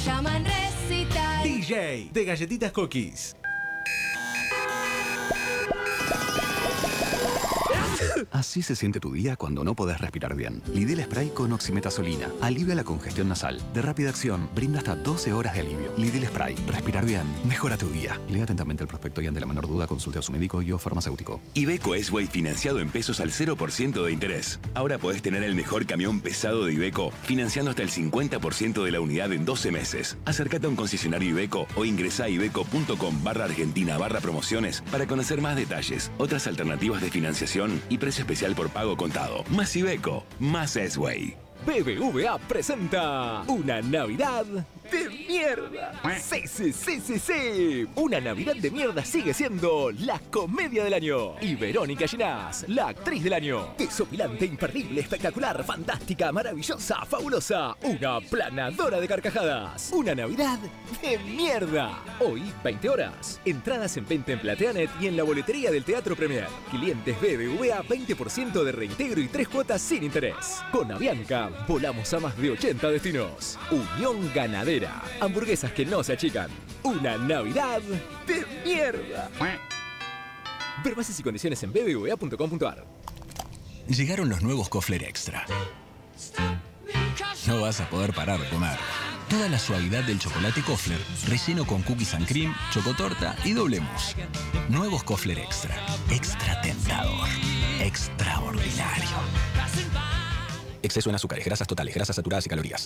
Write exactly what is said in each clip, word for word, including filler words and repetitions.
llaman Recital. D J de Galletitas Cookies. Así se siente tu día cuando no podés respirar bien. Lidl Spray con oximetazolina. Alivia la congestión nasal. De rápida acción, brinda hasta doce horas de alivio. Lidl Spray. Respirar bien. Mejora tu día. Lea atentamente el prospecto y ante la menor duda consulte a su médico y o farmacéutico. Iveco S-Way financiado en pesos al cero por ciento de interés. Ahora podés tener el mejor camión pesado de Iveco financiando hasta el cincuenta por ciento de la unidad en doce meses. Acércate a un concesionario Iveco o ingresá a iveco.com barra argentina barra promociones para conocer más detalles, otras alternativas de financiación y precio especial por pago contado. Más Iveco, más S-Way. B B V A presenta una Navidad de mierda. Sí, sí, sí, sí, sí. Una Navidad de mierda sigue siendo la comedia del año. Y Verónica Ginás, la actriz del año. Desopilante, imperdible, espectacular, fantástica, maravillosa, fabulosa. Una planadora de carcajadas. Una Navidad de mierda. Hoy, veinte horas. Entradas en venta en Plateanet y en la boletería del Teatro Premier. Clientes B B V A, veinte por ciento de reintegro y tres cuotas sin interés. Con Avianca, volamos a más de ochenta destinos. Unión Ganadera. Hamburguesas que no se achican. Una Navidad de mierda. Ver bases y condiciones en b b v a punto com punto a r. Llegaron los nuevos Kofler Extra. No vas a poder parar de comer. Toda la suavidad del chocolate Kofler, relleno con cookies and cream, chocotorta y doble mousse. Nuevos Kofler Extra. Extra tentador. Extraordinario. Exceso en azúcares, grasas totales, grasas saturadas y calorías.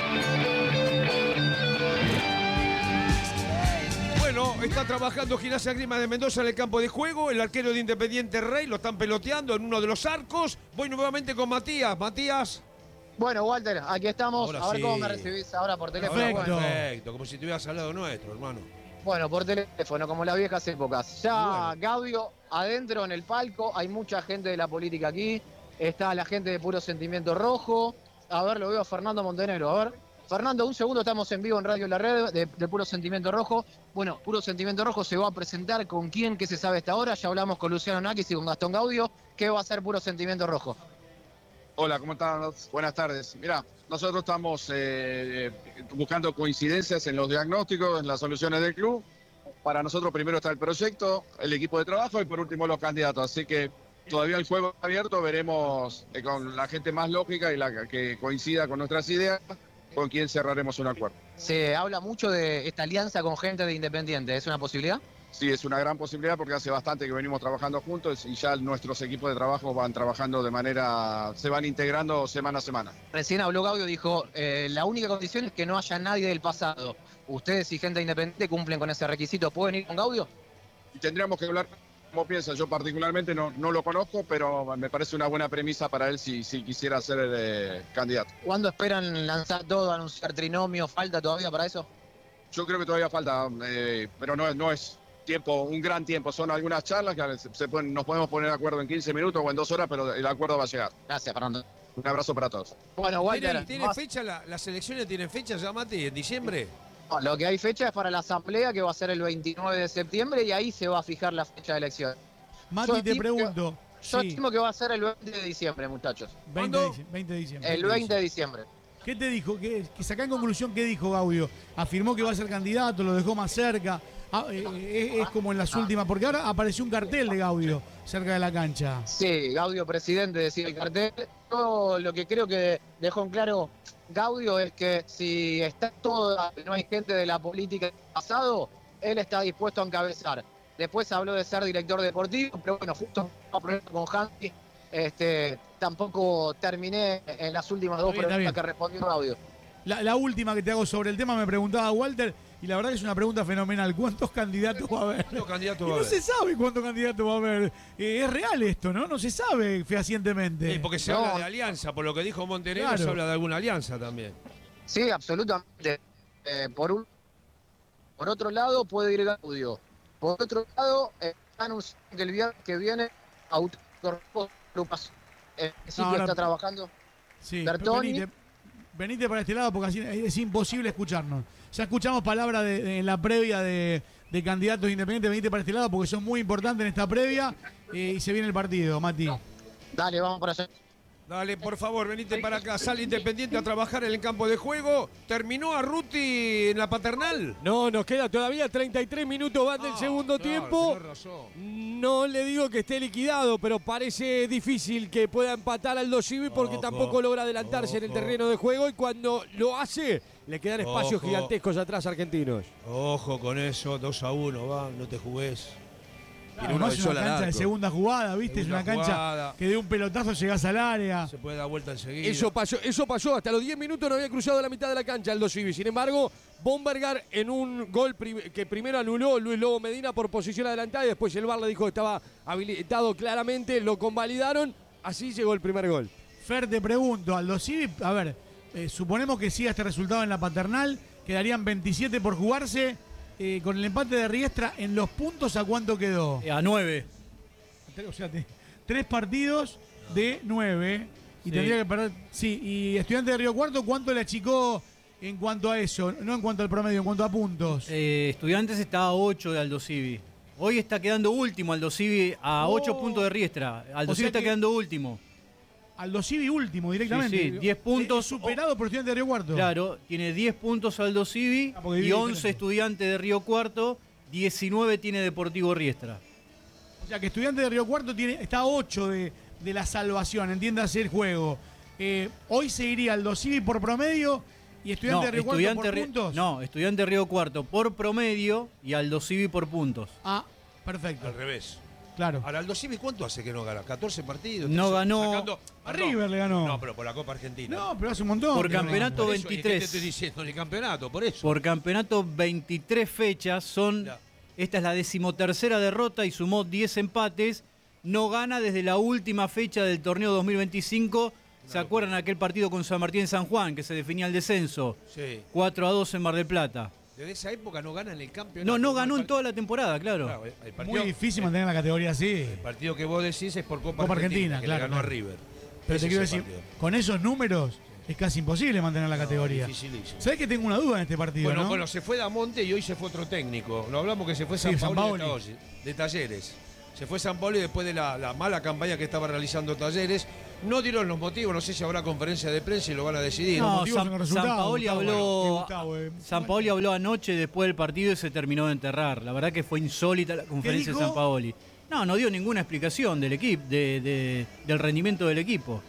Bueno, está trabajando Gimnasia Grima de Mendoza en el campo de juego. El arquero de Independiente Rey lo están peloteando en uno de los arcos. Voy nuevamente con Matías. Matías. Bueno, Walter, aquí estamos. Ahora a ver sí. cómo me recibís ahora por teléfono. Perfecto. Bueno, Perfecto, como si estuvieras al lado nuestro, hermano. bueno, por teléfono, como las viejas épocas. Ya Bueno. Gaudio adentro en el palco. Hay mucha gente de la política aquí. Está la gente de Puro Sentimiento Rojo. A ver, lo veo a Fernando Montenegro. A ver. Fernando, un segundo, estamos en vivo en Radio La Red de, de Puro Sentimiento Rojo. Bueno, Puro Sentimiento Rojo se va a presentar con quién, que se sabe hasta ahora. Ya hablamos con Luciano Nakis y con Gastón Gaudio. ¿Qué va a ser Puro Sentimiento Rojo? Hola, ¿cómo están? Buenas tardes. Mira, nosotros estamos eh, buscando coincidencias en los diagnósticos, en las soluciones del club. Para nosotros primero está el proyecto, el equipo de trabajo y por último los candidatos. Así que todavía el juego está abierto, veremos eh, con la gente más lógica y la que coincida con nuestras ideas, con quién cerraremos un acuerdo. Se habla mucho de esta alianza con gente de Independiente. ¿Es una posibilidad? Sí, es una gran posibilidad porque hace bastante que venimos trabajando juntos y ya nuestros equipos de trabajo van trabajando de manera, se van integrando semana a semana. Recién habló Gaudio, dijo, eh, la única condición es que no haya nadie del pasado. ¿Ustedes y gente independiente cumplen con ese requisito? ¿Pueden ir con Gaudio? Y tendríamos que hablar cómo piensa. Yo particularmente no, no lo conozco, pero me parece una buena premisa para él si, si quisiera ser eh, candidato. ¿Cuándo esperan lanzar todo, anunciar trinomio? ¿Falta todavía para eso? Yo creo que todavía falta, eh, pero no, no es tiempo, un gran tiempo. Son algunas charlas que se, se pueden, nos podemos poner de acuerdo en quince minutos o en dos horas, pero el acuerdo va a llegar. Gracias, Fernando. Un abrazo para todos. Bueno, Walter, ¿Tiene, ¿tiene más- fecha? La, ¿Las elecciones tienen fecha ya, Mati? ¿En diciembre? no, lo que hay fecha es para la asamblea, que va a ser el veintinueve de septiembre, y ahí se va a fijar la fecha de elección. Mati, Yo te estimo pregunto. que- Yo Sí, estimo que va a ser el veinte de diciembre, muchachos. veinte de, dic- veinte de diciembre. El veinte de diciembre. ¿Qué te dijo? ¿Qué, que saca en conclusión qué dijo Gaudio? Afirmó que va a ser candidato, lo dejó más cerca. Ah, eh, eh, es como en las últimas, porque ahora apareció un cartel de Gaudio cerca de la cancha. Sí, Gaudio presidente, decía el cartel. Yo lo que creo que dejó en claro Gaudio es que si está toda, no hay gente de la política del pasado, él está dispuesto a encabezar. Después habló de ser director deportivo, pero bueno, justo a poner con Hansi, este, tampoco terminé en las últimas dos Está bien, preguntas está que respondió Gaudio. La, la última que te hago sobre el tema me preguntaba Walter, y la verdad que es una pregunta fenomenal. ¿Cuántos candidatos va a haber? ¿Cuántos candidatos Y va a no haber? se sabe cuántos candidatos va a haber. Eh, es real esto, ¿no? No se sabe fehacientemente. Sí, porque se No. habla de alianza, por lo que dijo Montenegro, Claro. se habla de alguna alianza también. Sí, absolutamente. Eh, por un, por otro lado puede ir Gaudio. Por otro lado, eh, anunciando que el viernes que viene autoagrupación. El sitio ahora- está trabajando. Sí, Bertoni. venite, venite para este lado porque así es imposible escucharnos. Ya escuchamos palabras de, de- en la previa de, de candidatos independientes. Venite para este lado porque son muy importantes en esta previa, eh, y se viene el partido, Mati. Dale, vamos para allá. Dale, por favor, venite para acá. Sale Independiente a trabajar en el campo de juego. ¿Terminó Arruti en la Paternal? No, nos queda todavía treinta y tres minutos van del Ah, segundo claro, tiempo. tenés razón. No le digo que esté liquidado, pero parece difícil que pueda empatar Aldo Civi porque Ojo, tampoco logra adelantarse en el ojo. terreno de juego y cuando lo hace le quedan espacios Ojo. gigantescos atrás argentinos. Ojo con eso, dos a uno, va, no te jugués. Tiene uno Además del es sol una al cancha de arco. segunda jugada, ¿viste? Segunda es una cancha jugada. que de un pelotazo llegás al área. Se puede dar vuelta enseguida. Eso pasó, eso pasó, hasta los diez minutos no había cruzado la mitad de la cancha Aldo Civi. Sin embargo, Bombergar en un gol prim que primero anuló Luis Lobo Medina por posición adelantada y después el V A R le dijo que estaba habilitado claramente, lo convalidaron, así llegó el primer gol. Fer, te pregunto, Aldo Civi, a ver, eh, suponemos que siga este resultado en la Paternal, quedarían veintisiete por jugarse, eh, con el empate de Riestra, ¿en los puntos a cuánto quedó? A nueve. O sea, te- tres partidos de nueve. Y Sí. tendría que perder. Sí, y Estudiante de Río Cuarto, ¿cuánto le achicó en cuanto a eso? No en cuanto al promedio, en cuanto a puntos. Eh, Estudiantes está a ocho de Aldo Civi. Hoy está quedando último Aldo Civi a Oh. ocho puntos de Riestra. Aldo O Civi sea está que- quedando último. Aldo Civi último directamente. Sí, sí, diez puntos. Eh, superado por Estudiante de Río Cuarto. Claro, tiene diez puntos Aldo Civi Ah, porque y divide once diferencia. Estudiantes de Río Cuarto, diecinueve tiene Deportivo Riestra. O sea que Estudiante de Río Cuarto tiene, está a ocho de, de la salvación, entiéndase el juego. Eh, hoy seguiría Aldo Civi por promedio y Estudiante No, de Río Cuarto Estudiante por Ri- puntos. no, Estudiante de Río Cuarto por promedio y Aldo Civi por puntos. Ah, perfecto. Al revés. Claro. Ahora, Aldo Civi, ¿cuánto hace que no gana? ¿catorce partidos? No trece, ganó- sacando- A perdón. River le ganó. No, pero por la Copa Argentina. No, pero hace un montón. Por que no campeonato gana. Por eso, ¿y qué te veintitrés. estoy diciendo? En el campeonato, por eso. Por campeonato veintitrés fechas son. Ya. Esta es la decimotercera derrota y sumó diez empates. No gana desde la última fecha del torneo dos mil veinticinco. ¿Se acuerdan aquel partido con San Martín en San Juan que se definía el descenso? Sí. cuatro a dos en Mar del Plata. Desde esa época no gana en el campeonato. No, no ganó en El toda la temporada, claro. Claro, el partido, Muy difícil mantener la categoría así. el partido que vos decís es por Copa, Copa Argentina, Argentina, que claro, le ganó claro. a River. Pero Ese te quiero es el decir, partido. con esos números es casi imposible mantener la categoría. Dificilísimo. ¿Sabés que tengo una duda en este partido, Bueno, no? bueno, se fue Damonte y hoy se fue otro técnico. Lo hablamos que se fue Sí, San San Paoli de, Paoli. Talleres- de Talleres. Se fue San Paoli después de la, la mala campaña que estaba realizando Talleres. No dieron los motivos, no sé si habrá conferencia de prensa y lo van a decidir. No, motivos son San, los San resultados, Paoli Gustavo, habló, eh, Gustavo, eh. San Paoli habló anoche después del partido y se terminó de enterrar. La verdad que fue insólita la conferencia de dijo? San Paoli. No, no dio ninguna explicación del equipo, de, de- del rendimiento del equipo.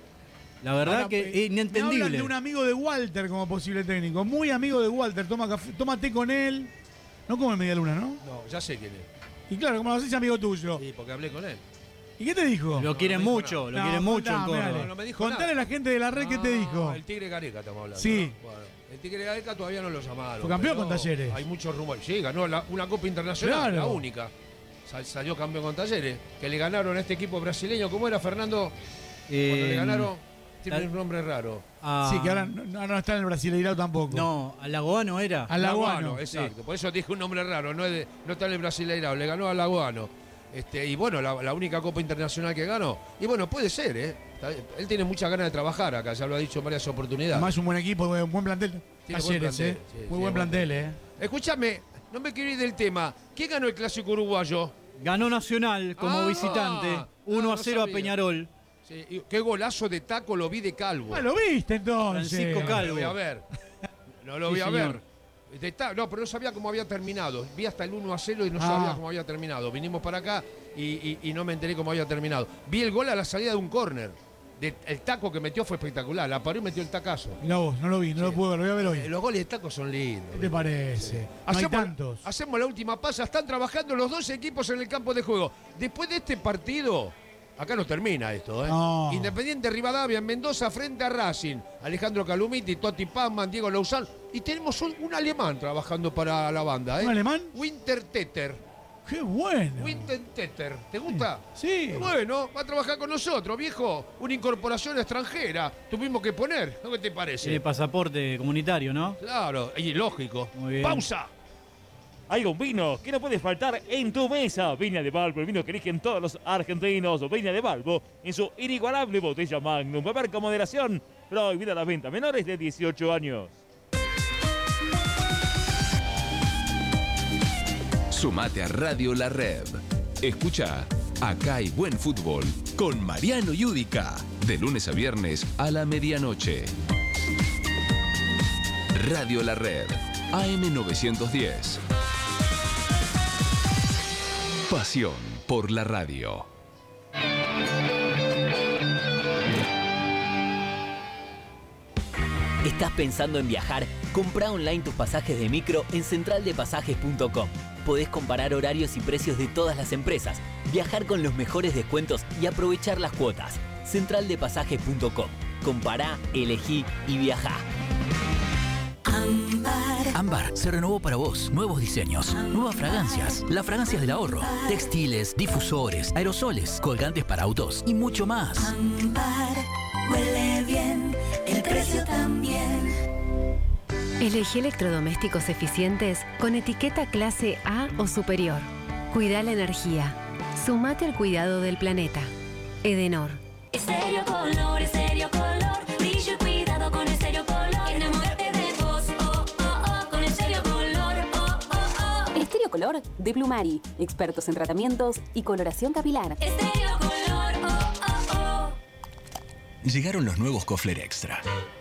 La verdad Ahora, que eh, es Me hablan inentendible. de un amigo de Walter como posible técnico. Muy amigo de Walter. Toma café, toma té con él. No come media luna, ¿no? No, ya sé quién es. Y claro, como lo haces amigo tuyo. Sí, porque hablé con él. ¿Y qué te dijo? Lo quieren no me dijo mucho, lo No, quieren mucho en contame, Córdoba. dale. No, no me dijo Contale nada. a la gente de la red qué te Ah, dijo. El Tigre Gareca estamos hablando. Sí. ¿no? Bueno, el Tigre Gareca todavía no lo llamaron. Fue campeón pero con Talleres. Hay muchos rumores. Sí, ganó la- una Copa Internacional, Claro. la única. Sal- salió campeón con Talleres. Que le ganaron a este equipo brasileño. ¿Cómo era, Fernando? Eh, Cuando le ganaron, tiene tal- un nombre raro. a- Sí, que ahora no, no- no está en el Brasileirao tampoco. No, a Lagoano era. Al Laguano. Exacto. Por eso dije un nombre raro. No, es de- no está en el Brasileirao. Le ganó al Laguano. Este, y bueno, la, la única Copa Internacional que ganó. Y bueno, puede ser, ¿eh? Está- Él tiene muchas ganas de trabajar acá. Ya lo ha dicho en varias oportunidades. Además, un buen equipo, un buen plantel. Tiene buen Talleres, plantel, eh. sí, Muy tiene buen plantel, eh. Escúchame, no me quiero ir del tema. ¿Quién ganó el clásico uruguayo? Ganó Nacional como Ah, visitante, uno ah, a no cero a sabía. Peñarol. Sí, y qué golazo de taco lo vi de Calvo. Ah, lo viste entonces. Francisco No Calvo. lo voy a ver. No lo Sí, voy a señor. ver. De ta- no, pero no sabía cómo había terminado. Vi hasta el uno a cero y no Ah. sabía cómo había terminado. Vinimos para acá y, y- y no me enteré cómo había terminado. Vi el gol a la salida de un córner. De- el taco que metió fue espectacular. La paró y metió el tacazo. Mirá vos, no lo vi, no lo pude ver, lo voy a ver hoy. Eh, Los goles de taco son lindos. ¿Qué te parece? No hay Hacemos, tantos. hacemos la última pasa. Están trabajando los dos equipos en el campo de juego. Después de este partido, acá no termina esto, ¿eh? No. Independiente Rivadavia en Mendoza frente a Racing. Alejandro Calumiti, Totti Pazman, Diego Lauzán. Y tenemos un, un alemán trabajando para la banda, ¿eh? ¿Un alemán? Winter Tetter. ¡Qué bueno! Winter Tetter. ¿Te gusta? Sí. Bueno, va a trabajar con nosotros, viejo. Una incorporación extranjera. Tuvimos que poner. ¿Qué te parece? Tiene pasaporte comunitario, ¿no? Claro, y lógico. Muy bien. ¡Pausa! Hay un vino que no puede faltar en tu mesa. Viña de Balbo, el vino que eligen todos los argentinos. Viña de Balbo, en su inigualable botella Magnum. Beber con moderación. Prohibida la venta a menores de dieciocho años. Sumate a Radio La Red. Escucha Acá hay buen fútbol con Mariano Yudica. De lunes a viernes a la medianoche. Radio La Red, A M novecientos diez. Pasión por la radio. ¿Estás pensando en viajar? Comprá online tus pasajes de micro en central de pasajes punto com. Podés comparar horarios y precios de todas las empresas, viajar con los mejores descuentos y aprovechar las cuotas. central de pasajes punto com. Compará, elegí y viajá. Ámbar. Ámbar se renovó para vos. Nuevos diseños, nuevas fragancias, las fragancias del ahorro, textiles, difusores, aerosoles, colgantes para autos y mucho más. Ámbar, huele bien, el precio también. Elegí electrodomésticos eficientes con etiqueta clase A o superior. Cuida la energía. Sumate al cuidado del planeta. Edenor. Estéreo Color, Estéreo Color, brillo y cuidado con Estéreo Color. Enamórate de vos, oh, oh, oh, con Estéreo Color, oh, oh, oh. Estéreo Color de Plumari, expertos en tratamientos y coloración capilar. Estéreo Color, oh, oh, oh. Llegaron los nuevos Kofler Extra.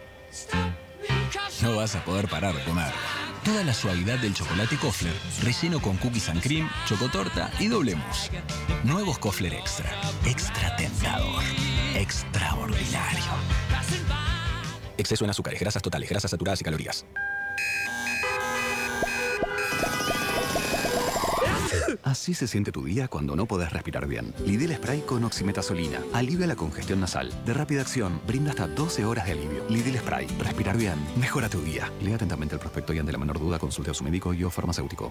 No vas a poder parar de comer. Toda la suavidad del chocolate Kofler, relleno con cookies and cream, chocotorta y doble mousse. Nuevos Kofler Extra. Extra tentador. Extraordinario. Exceso en azúcares, grasas totales, grasas saturadas y calorías. Así se siente tu día cuando no podés respirar bien. Lidl Spray con oximetazolina. Alivia la congestión nasal. De rápida acción, brinda hasta doce horas de alivio. Lidl Spray. Respirar bien. Mejora tu día. Lea atentamente el prospecto y ante la menor duda consulte a su médico y o farmacéutico.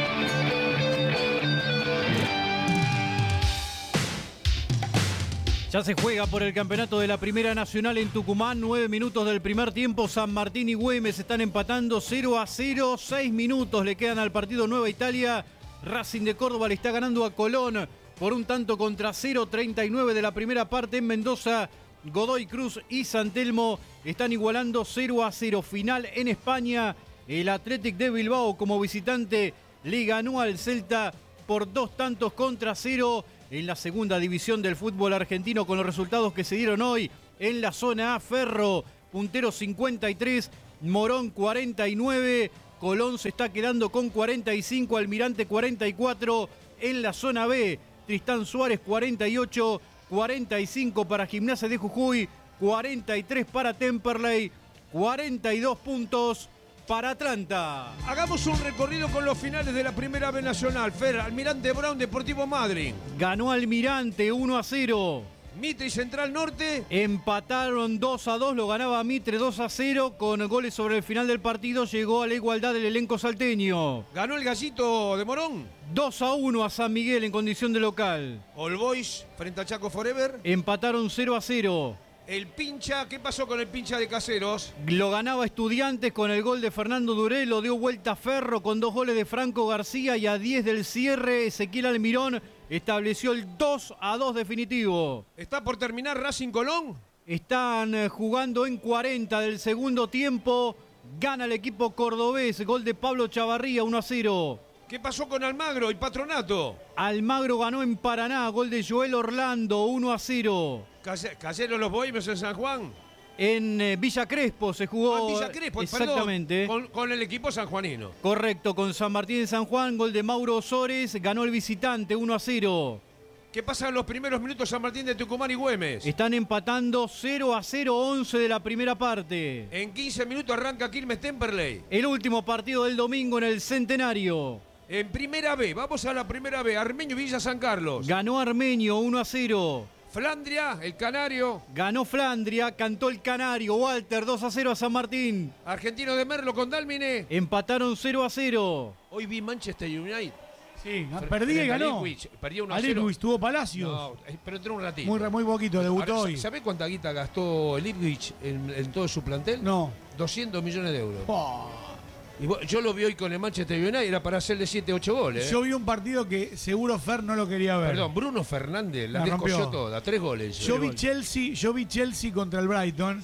Ya se juega por el campeonato de la Primera Nacional en Tucumán. Nueve minutos del primer tiempo. San Martín y Güemes están empatando cero a cero. Seis minutos le quedan al partido Nueva Italia. Racing de Córdoba le está ganando a Colón por un tanto contra cero. treinta y nueve de la primera parte en Mendoza. Godoy Cruz y San Telmo están igualando cero a cero. Final en España. El Athletic de Bilbao como visitante le ganó al Celta por dos tantos contra cero. En la segunda división del fútbol argentino con los resultados que se dieron hoy en la zona A, Ferro, puntero cincuenta y tres, Morón cuarenta y nueve, Colón se está quedando con cuarenta y cinco, Almirante cuarenta y cuatro, en la zona B, Tristán Suárez cuarenta y ocho, cuarenta y cinco para Gimnasia de Jujuy, cuarenta y tres para Temperley, cuarenta y dos puntos para Atlanta. Hagamos un recorrido con los finales de la Primera B Nacional. Fer, Almirante Brown, Deportivo Madryn. Ganó Almirante uno a cero. Mitre y Central Norte. Empataron dos a dos, lo ganaba Mitre dos a cero. Con goles sobre el final del partido llegó a la igualdad del elenco salteño. Ganó el Gallito de Morón. dos a uno a San Miguel en condición de local. All Boys frente a Chaco Forever. Empataron cero a cero. El Pincha, ¿qué pasó con el Pincha de Caseros? Lo ganaba Estudiantes con el gol de Fernando Duré, lo dio vuelta Ferro con dos goles de Franco García y a diez del cierre Ezequiel Almirón estableció el dos a dos definitivo. ¿Está por terminar Racing Colón? Están jugando en cuarenta del segundo tiempo, gana el equipo cordobés, gol de Pablo Chavarría uno a cero. ¿Qué pasó con Almagro y Patronato? Almagro ganó en Paraná, gol de Joel Orlando uno a cero. ¿Cayeron los Bohemios en San Juan? En eh, Villa Crespo se jugó. Ah, Villa Crespo, exactamente. Perdón, con, con el equipo sanjuanino. Correcto, con San Martín en San Juan, gol de Mauro Osores, ganó el visitante uno a cero. ¿Qué pasa en los primeros minutos San Martín de Tucumán y Güemes? Están empatando cero a cero, once de la primera parte. En quince minutos arranca Quilmes Temperley. El último partido del domingo en el Centenario. En Primera B, vamos a la Primera B, Armenio Villa San Carlos. Ganó Armenio uno a cero. Flandria, el Canario. Ganó Flandria, cantó el Canario. Walter, dos a cero a San Martín. Argentino de Merlo con Dálmine. Empataron cero a cero. Hoy vi Manchester United. Sí, perdí y ganó. Perdió uno a cero. Ipswich tuvo Palacios. No, pero entró un ratito. Muy, muy poquito, debutó hoy. ¿Sabés cuánta guita gastó el Ipswich en, en todo su plantel? No. doscientos millones de euros. Oh. Y vos, yo lo vi hoy con el Manchester United, era para hacerle siete ocho goles. ¿eh? Yo vi un partido que seguro Fer no lo quería ver. Perdón, Bruno Fernández la descosió toda, tres goles. Yo vi Chelsea, yo vi Chelsea contra el Brighton. Sí.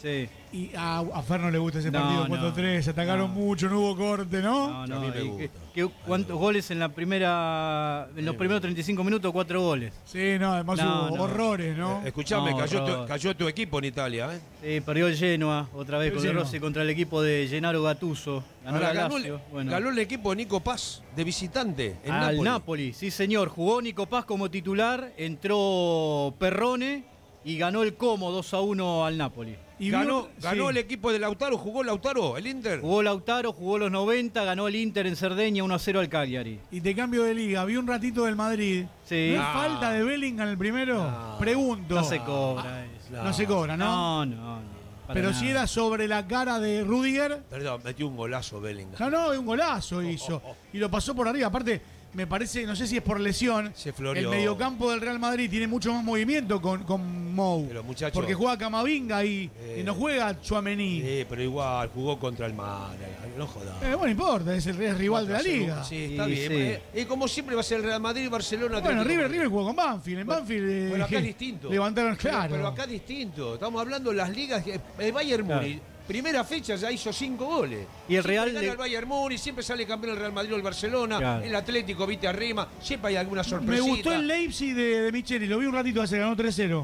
Y a, a Fer no le gusta ese No, partido no. cuatro tres, se atacaron No. mucho, no hubo corte, ¿no? No, no, A mí me y gusta. que- que- ¿Cuántos goles en la primera, en los primeros treinta y cinco minutos? Cuatro goles. Sí, no, además No, hubo no. horrores, ¿no? Eh, Escuchame, No, cayó, tu, horror. cayó tu equipo en Italia, ¿eh? Sí, perdió el Genoa otra vez El con el Genoa. Rossi contra el equipo de Gennaro Gattuso. Ganó Ahora, la ganó, el- Lazio. Bueno. ganó el equipo de Nico Paz, de visitante, en Al Nápoles. Napoli, sí señor. Jugó Nico Paz como titular, entró Perrone y ganó el Como dos a uno al Napoli. Y ganó vio- ganó sí. el equipo de Lautaro, jugó Lautaro, el Inter. Jugó Lautaro, jugó los noventa, ganó el Inter en Cerdeña uno a cero al Cagliari. Y te cambio de liga, vi un ratito del Madrid. Sí. ¿No es Ah. falta de Bellingham el primero? Pregunto. No se cobra Ah, eso. No se cobra, ¿no? No, no, no. para Pero nada. si era sobre la cara de Rudiger. Perdón, metió un golazo Bellingham. No, no, un golazo hizo. Y lo pasó por arriba. Aparte, me parece, no sé si es por lesión. Se floreó. El mediocampo del Real Madrid tiene mucho más movimiento con, con Mou. Pero, muchacho, porque juega Camavinga y, Eh. y no juega Tchouaméni. Sí, pero igual, jugó contra el Málaga, no jodas. Eh, bueno, no importa, es el es rival de la liga. Sí, está Sí, bien. sí. Eh, Y como siempre va a ser el Real Madrid y Barcelona. Bueno, Atlético River, Madrid. River jugó con Banfield. En Banfield eh, Bueno, acá es je- distinto. levantaron, Pero- claro. Pero, acá es distinto. Estamos hablando de las ligas. que- El Bayern Claro. Múnich, primera fecha ya hizo cinco goles. Y el Siempre Real gana le- el Bayern Múnich, siempre sale campeón el Real Madrid o el Barcelona. Claro. El Atlético, viste arriba. Siempre hay alguna Me sorpresita. gustó el Leipzig de, de Micheli, lo vi un ratito hace, ganó tres cero.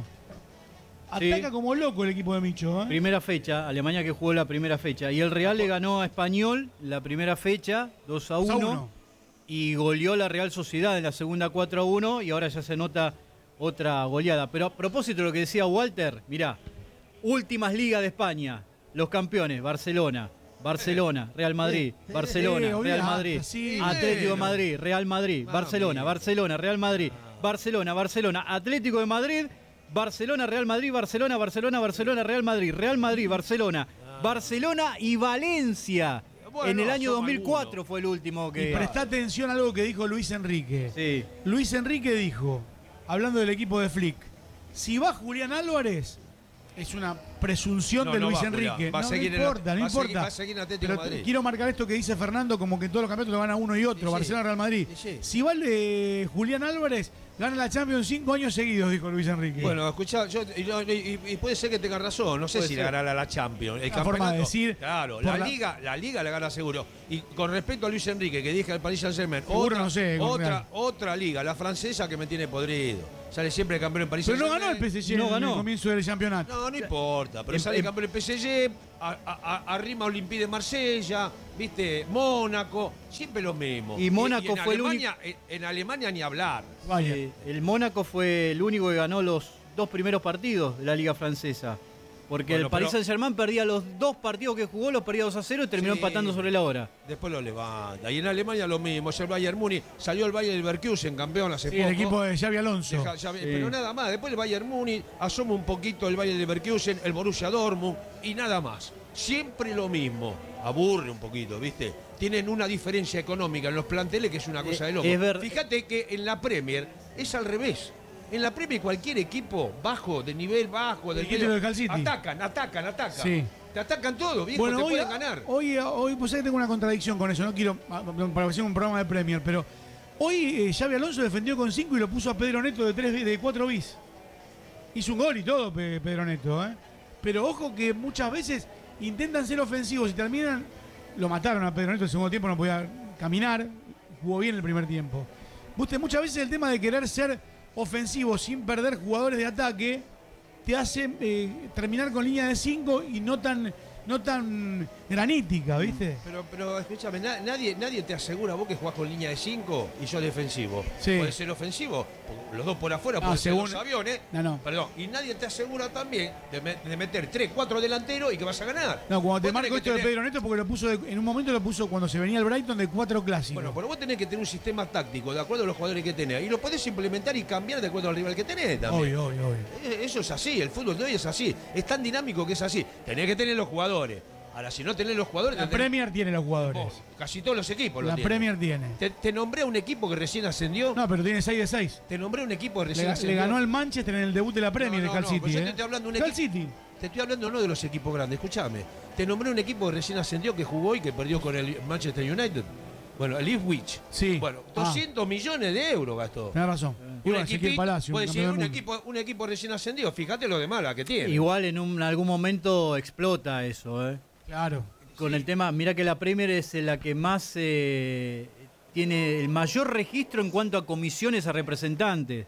Sí. Ataca como loco el equipo de Micho, ¿eh? Primera fecha, Alemania que jugó la primera fecha. Y el Real le ganó a Español la primera fecha, dos a dos a uno. uno. Y goleó la Real Sociedad en la segunda cuatro a uno. Y ahora ya se nota otra goleada. Pero a propósito de lo que decía Walter, mirá, últimas ligas de España, los campeones, Barcelona. Barcelona, Real Madrid, Barcelona, eh, Real olvidate, Madrid, sí. Atlético de Bueno. Madrid, Real Madrid, Mamma Barcelona, mía. Barcelona, Real Madrid, Barcelona, Barcelona, Atlético de Madrid, Barcelona, Real Madrid, Barcelona, Barcelona, Barcelona, Real Madrid, Real Madrid, Barcelona, Barcelona y Valencia. Bueno, En el año son dos mil cuatro algunos. fue el último Y que... presta atención a algo que dijo Luis Enrique. Sí. Luis Enrique dijo, hablando del equipo de Flick, si va Julián Álvarez, es una presunción No, de no Luis va, Enrique. Julián. Va a no, seguir no en la- importa, no va a seguir- importa. va a seguir en Atlético Pero de Madrid. quiero marcar esto que dice Fernando, como que en todos los campeonatos lo gana uno y otro, Sí, sí. Barcelona, Real Madrid. Sí, sí. Si vale Julián Álvarez, gana la Champions cinco años seguidos, dijo Luis Enrique. Bueno, escuchá, yo, y, y- y puede ser que tenga razón. No sé Puede si ser. ganará la Champions. El Una forma de campeonato, decir, Claro, por la, la- liga, la liga la gana seguro. Y con respecto a Luis Enrique, que dije al Paris Saint-Germain, Seguro otra, no sé, con otra, Real. otra liga, la francesa que me tiene podrido. Sale siempre campeón en Paris Pero no Saint-Germain. ganó el P S G No en ganó. el comienzo del campeonato. No, no importa, pero En- sale en- campeón en P S G, a- a- a- arrima Olympique de Marsella, viste, Mónaco, siempre lo mismo. Y Mónaco en fue el Alemania, en, en Alemania ni hablar. Vaya. Eh, el Mónaco fue el único que ganó los dos primeros partidos de la Liga Francesa. Porque Bueno, el Paris pero- Saint-Germain perdía los dos partidos que jugó, los perdía dos a cero y terminó Sí. empatando sobre la hora. Después lo levanta. Y en Alemania lo mismo, es el Bayern Múnich. Salió el Bayern Leverkusen, campeón hace Sí, poco. el equipo de Xavi Alonso. Deja- ya- Sí. Pero nada más. Después el Bayern Múnich, asoma un poquito el Bayern Leverkusen, el Borussia Dortmund y nada más. Siempre lo mismo. Aburre un poquito, ¿viste? Tienen una diferencia económica en los planteles que es una cosa Eh, de loco. es ver- Fíjate que en la Premier es al revés. En la Premier cualquier equipo bajo, de nivel bajo, del Dijiste lo del Hull City. atacan, atacan, atacan. Sí. Te atacan todo, viejo, Bueno, te hoy, pueden ganar. hoy, hoy pues, sé que tengo una contradicción con eso, no quiero ah, para hacer un programa de Premier, pero hoy eh, Xavi Alonso defendió con cinco y lo puso a Pedro Neto de tres de cuatro bis. Hizo un gol y todo Pe- Pedro Neto, ¿eh? Pero ojo que muchas veces intentan ser ofensivos y terminan, lo mataron a Pedro Neto el segundo tiempo, no podía caminar, jugó bien el primer tiempo. Viste, muchas veces el tema de querer ser ofensivo sin perder jugadores de ataque te hace eh, terminar con línea de cinco y no tan no tan granítica, ¿viste? Pero, pero escúchame, na- nadie, nadie te asegura vos que jugás con línea de cinco y sos defensivo. Sí. Puede ser ofensivo, por- los dos por afuera, No, pueden ser según- los aviones. No, no. Perdón, y nadie te asegura también de, me- de meter tres, cuatro delanteros y que vas a ganar. No, cuando te Vos marco tenés esto que de tener- Pedro Neto porque lo puso de- en un momento lo puso cuando se venía el Brighton de cuatro clásicos. Bueno, pero vos tenés que tener un sistema táctico de acuerdo a los jugadores que tenés. Y lo podés implementar y cambiar de acuerdo al rival que tenés también. Obvio, obvio, obvio. Eh, Eso es así, el fútbol de hoy es así. Es tan dinámico que es así. Tenés que tener los jugadores. Ahora, si no tenés los jugadores... La te tenés- Premier tiene los jugadores. Vos, casi todos los equipos lo La tienen. Premier tiene. Te, te nombré a un equipo que recién ascendió. No, pero tiene seis de seis. Te nombré a un equipo que Le, recién le ascendió. ganó al Manchester en el debut de la Premier No, no, de Hull no, City. pues yo ¿eh? te estoy hablando de un Hull equipo- City. Te estoy hablando no de los equipos grandes, escúchame. Te nombré un equipo que recién ascendió, que jugó y que perdió con el Manchester United. Bueno, el Ipswich. Sí. Bueno, Ah. doscientos millones de euros gastó. Tenés razón. Y Un bueno, Ezequiel equipito, Palacio, puede un decir, campeón un del mundo. equipo, un equipo recién ascendido, fíjate lo de mala que tiene. Igual en un, algún momento explota eso, ¿eh? Claro. Con el tema, mira que la Premier es la que más eh, tiene el mayor registro en cuanto a comisiones a representantes.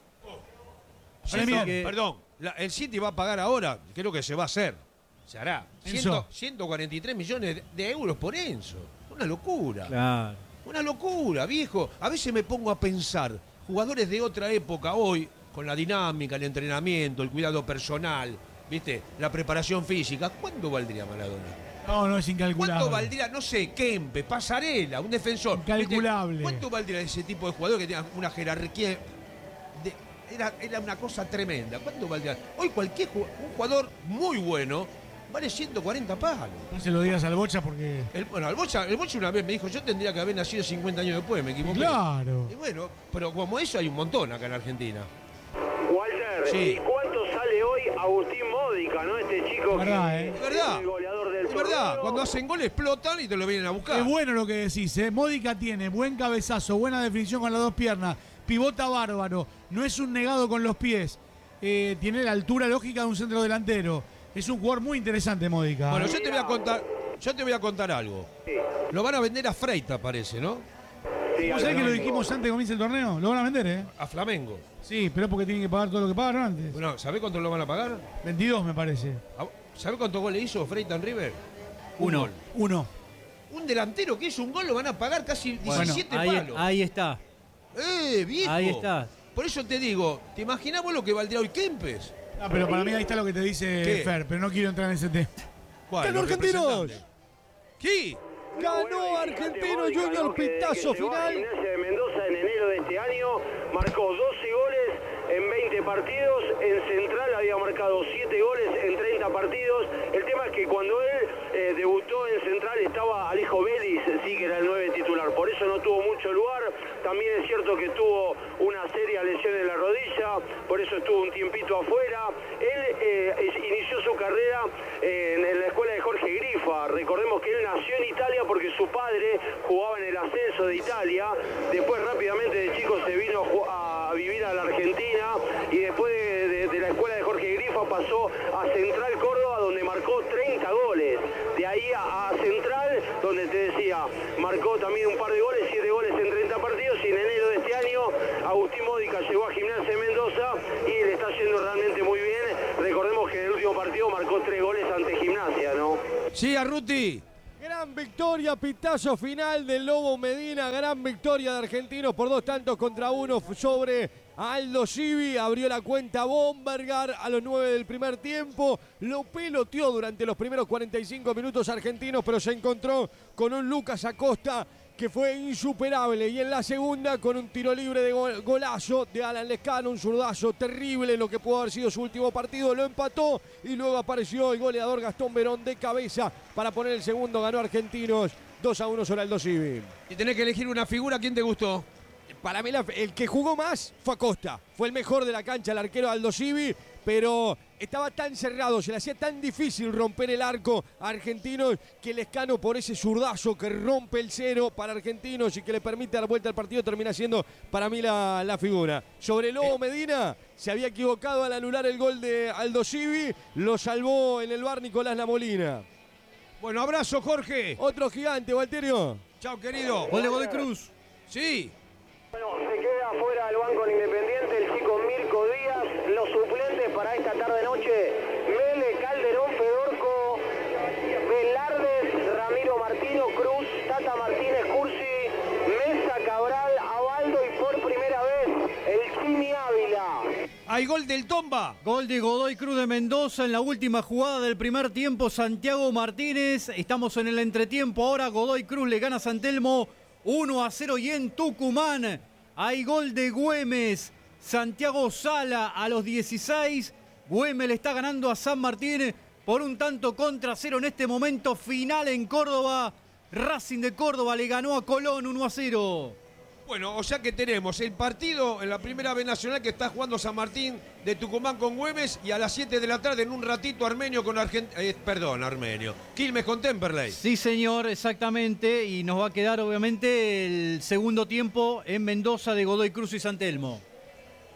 Sí, Así no, que- Perdón, la- el City va a pagar ahora, creo que se va a hacer. Se hará. Enzo. Ciento- ciento cuarenta y tres millones de- de euros por Enzo. Una locura. Claro. Una locura, viejo. A veces me pongo a pensar, jugadores de otra época hoy, con la dinámica, el entrenamiento, el cuidado personal, ¿viste? La preparación física, ¿cuánto valdría Maradona? No, no es incalculable. ¿Cuánto valdría, no sé, Kempe, Pasarela, un defensor? Incalculable. ¿Viste? ¿Cuánto valdría ese tipo de jugador que tenga una jerarquía? de- era, era una cosa tremenda. ¿Cuánto valdría? Hoy cualquier ju- un jugador muy bueno vale ciento cuarenta palos. No se lo digas al Bocha porque... El, bueno, el Bocha, el Bocha una vez me dijo, yo tendría que haber nacido cincuenta años después, me equivoqué. Claro. Y bueno, pero como eso hay un montón acá en Argentina. Walter, Sí. ¿y cuánto sale hoy Agustín Módica, no? Este chico Es verdad, que ¿eh? Es verdad. es el goleador del Es verdad, torneo. cuando hacen gol explotan y te lo vienen a buscar. Es bueno lo que decís, ¿eh? Módica tiene buen cabezazo, buena definición con las dos piernas, pivota bárbaro, no es un negado con los pies, eh, tiene la altura lógica de un centro delantero. Es un jugador muy interesante, Módica. Bueno, yo te voy a contar, yo te voy a contar algo. Lo van a vender a Freitas, parece, ¿no? Sí, ¿Vos sabés que lo dijimos antes de que comience el torneo? Lo van a vender, ¿eh? A Flamengo. Sí, pero es porque tienen que pagar todo lo que pagaron antes. Bueno, ¿sabés cuánto lo van a pagar? veintidós me parece. ¿Sabés cuántos goles hizo Freitas en River? Un Uno. gol. Uno. Un delantero que hizo un gol lo van a pagar casi Bueno, diecisiete ahí, palos. ahí está. ¡Eh, viejo! Ahí está. Por eso te digo, ¿te imaginás vos lo que valdría hoy Kempes? Ah, pero para mí ahí está lo que te dice ¿Qué? Fer, pero no quiero entrar en ese tema. ¿Cuál? ¡Ganó Los Argentinos! representantes. ¿Qué? Ganó Argentino Módica, Junior, ¿no? Que- pitazo que llegó a final. Gimnasia de Mendoza en enero de este año, marcó doce goles en veinte partidos, en Central había marcado siete goles en treinta partidos. El tema es que cuando él eh, debutó en Central estaba Alejo Vélez, sí que era el nueve titular, por eso no tuvo mucho lugar. También es cierto que tuvo una seria lesión en la rodilla, por eso estuvo un tiempito afuera. Él eh, es- inició su carrera eh, en, en la escuela de Jorge Grifa. Recordemos que él nació en Italia porque su padre jugaba en el ascenso de Italia. Después rápidamente de chico se vino a, ju- a vivir a la Argentina y después de, de- de la escuela de Jorge Grifa pasó a Central Córdoba donde marcó treinta goles. De ahí a, a Central donde te decía, marcó también un par de goles, siete goles en treinta partidos y en enero de este año Agustín Módica llegó a Gimnasia de Mendoza y le está yendo realmente muy bien. Recordemos que en el último partido marcó tres goles ante Gimnasia, ¿no? Sí, Arruti. Gran victoria, pitazo final del Lobo Medina, gran victoria de Argentinos por dos tantos contra uno sobre Aldo Civi, abrió la cuenta Bombergar a los nueve del primer tiempo, lo peloteó durante los primeros cuarenta y cinco minutos Argentinos, pero se encontró con un Lucas Acosta que fue insuperable, y en la segunda con un tiro libre de gol- golazo de Alan Lescano, un zurdazo terrible en lo que pudo haber sido su último partido, lo empató y luego apareció el goleador Gastón Verón de cabeza para poner el segundo, ganó Argentinos dos a uno sobre Aldo Civi. Y tenés que elegir una figura, ¿quién te gustó? Para mí la- el que jugó más fue Acosta, fue el mejor de la cancha, el arquero Aldo Civi, pero estaba tan cerrado, se le hacía tan difícil romper el arco a Argentinos que Lescano, por ese zurdazo que rompe el cero para Argentinos y que le permite dar vuelta al partido, termina siendo para mí la, la figura. Sobre Lobo Medina, se había equivocado al anular el gol de Aldo Civi, lo salvó en el bar Nicolás Lamolina. Bueno, abrazo, Jorge. Otro gigante, Walterio. Chao, querido. Gol de Godoy Cruz. Sí. Bueno, se queda fuera del banco el Independiente el chico Mirko Díaz. Los suplentes para esta tarde-noche: Mele, Calderón, Fedorco, Velardes, Ramiro Martino, Cruz, Tata Martínez, Cursi, Mesa, Cabral, Abaldo y por primera vez el Chimi Ávila. Hay gol del Tomba. Gol de Godoy Cruz de Mendoza en la última jugada del primer tiempo. Santiago Martínez. Estamos en el entretiempo. Ahora Godoy Cruz le gana a San Telmo uno a cero. Y en Tucumán hay gol de Güemes. Santiago Sala a los dieciséis. Güemes le está ganando a San Martín por un tanto contra cero en este momento final en Córdoba. Racing de Córdoba le ganó a Colón uno a cero. Bueno, o sea que tenemos el partido en la primera B Nacional que está jugando San Martín de Tucumán con Güemes, y a las siete de la tarde en un ratito Armenio con Argentina. Eh, perdón, Armenio. Quilmes con Temperley. Sí, señor, exactamente. Y nos va a quedar, obviamente, el segundo tiempo en Mendoza de Godoy Cruz y San Telmo.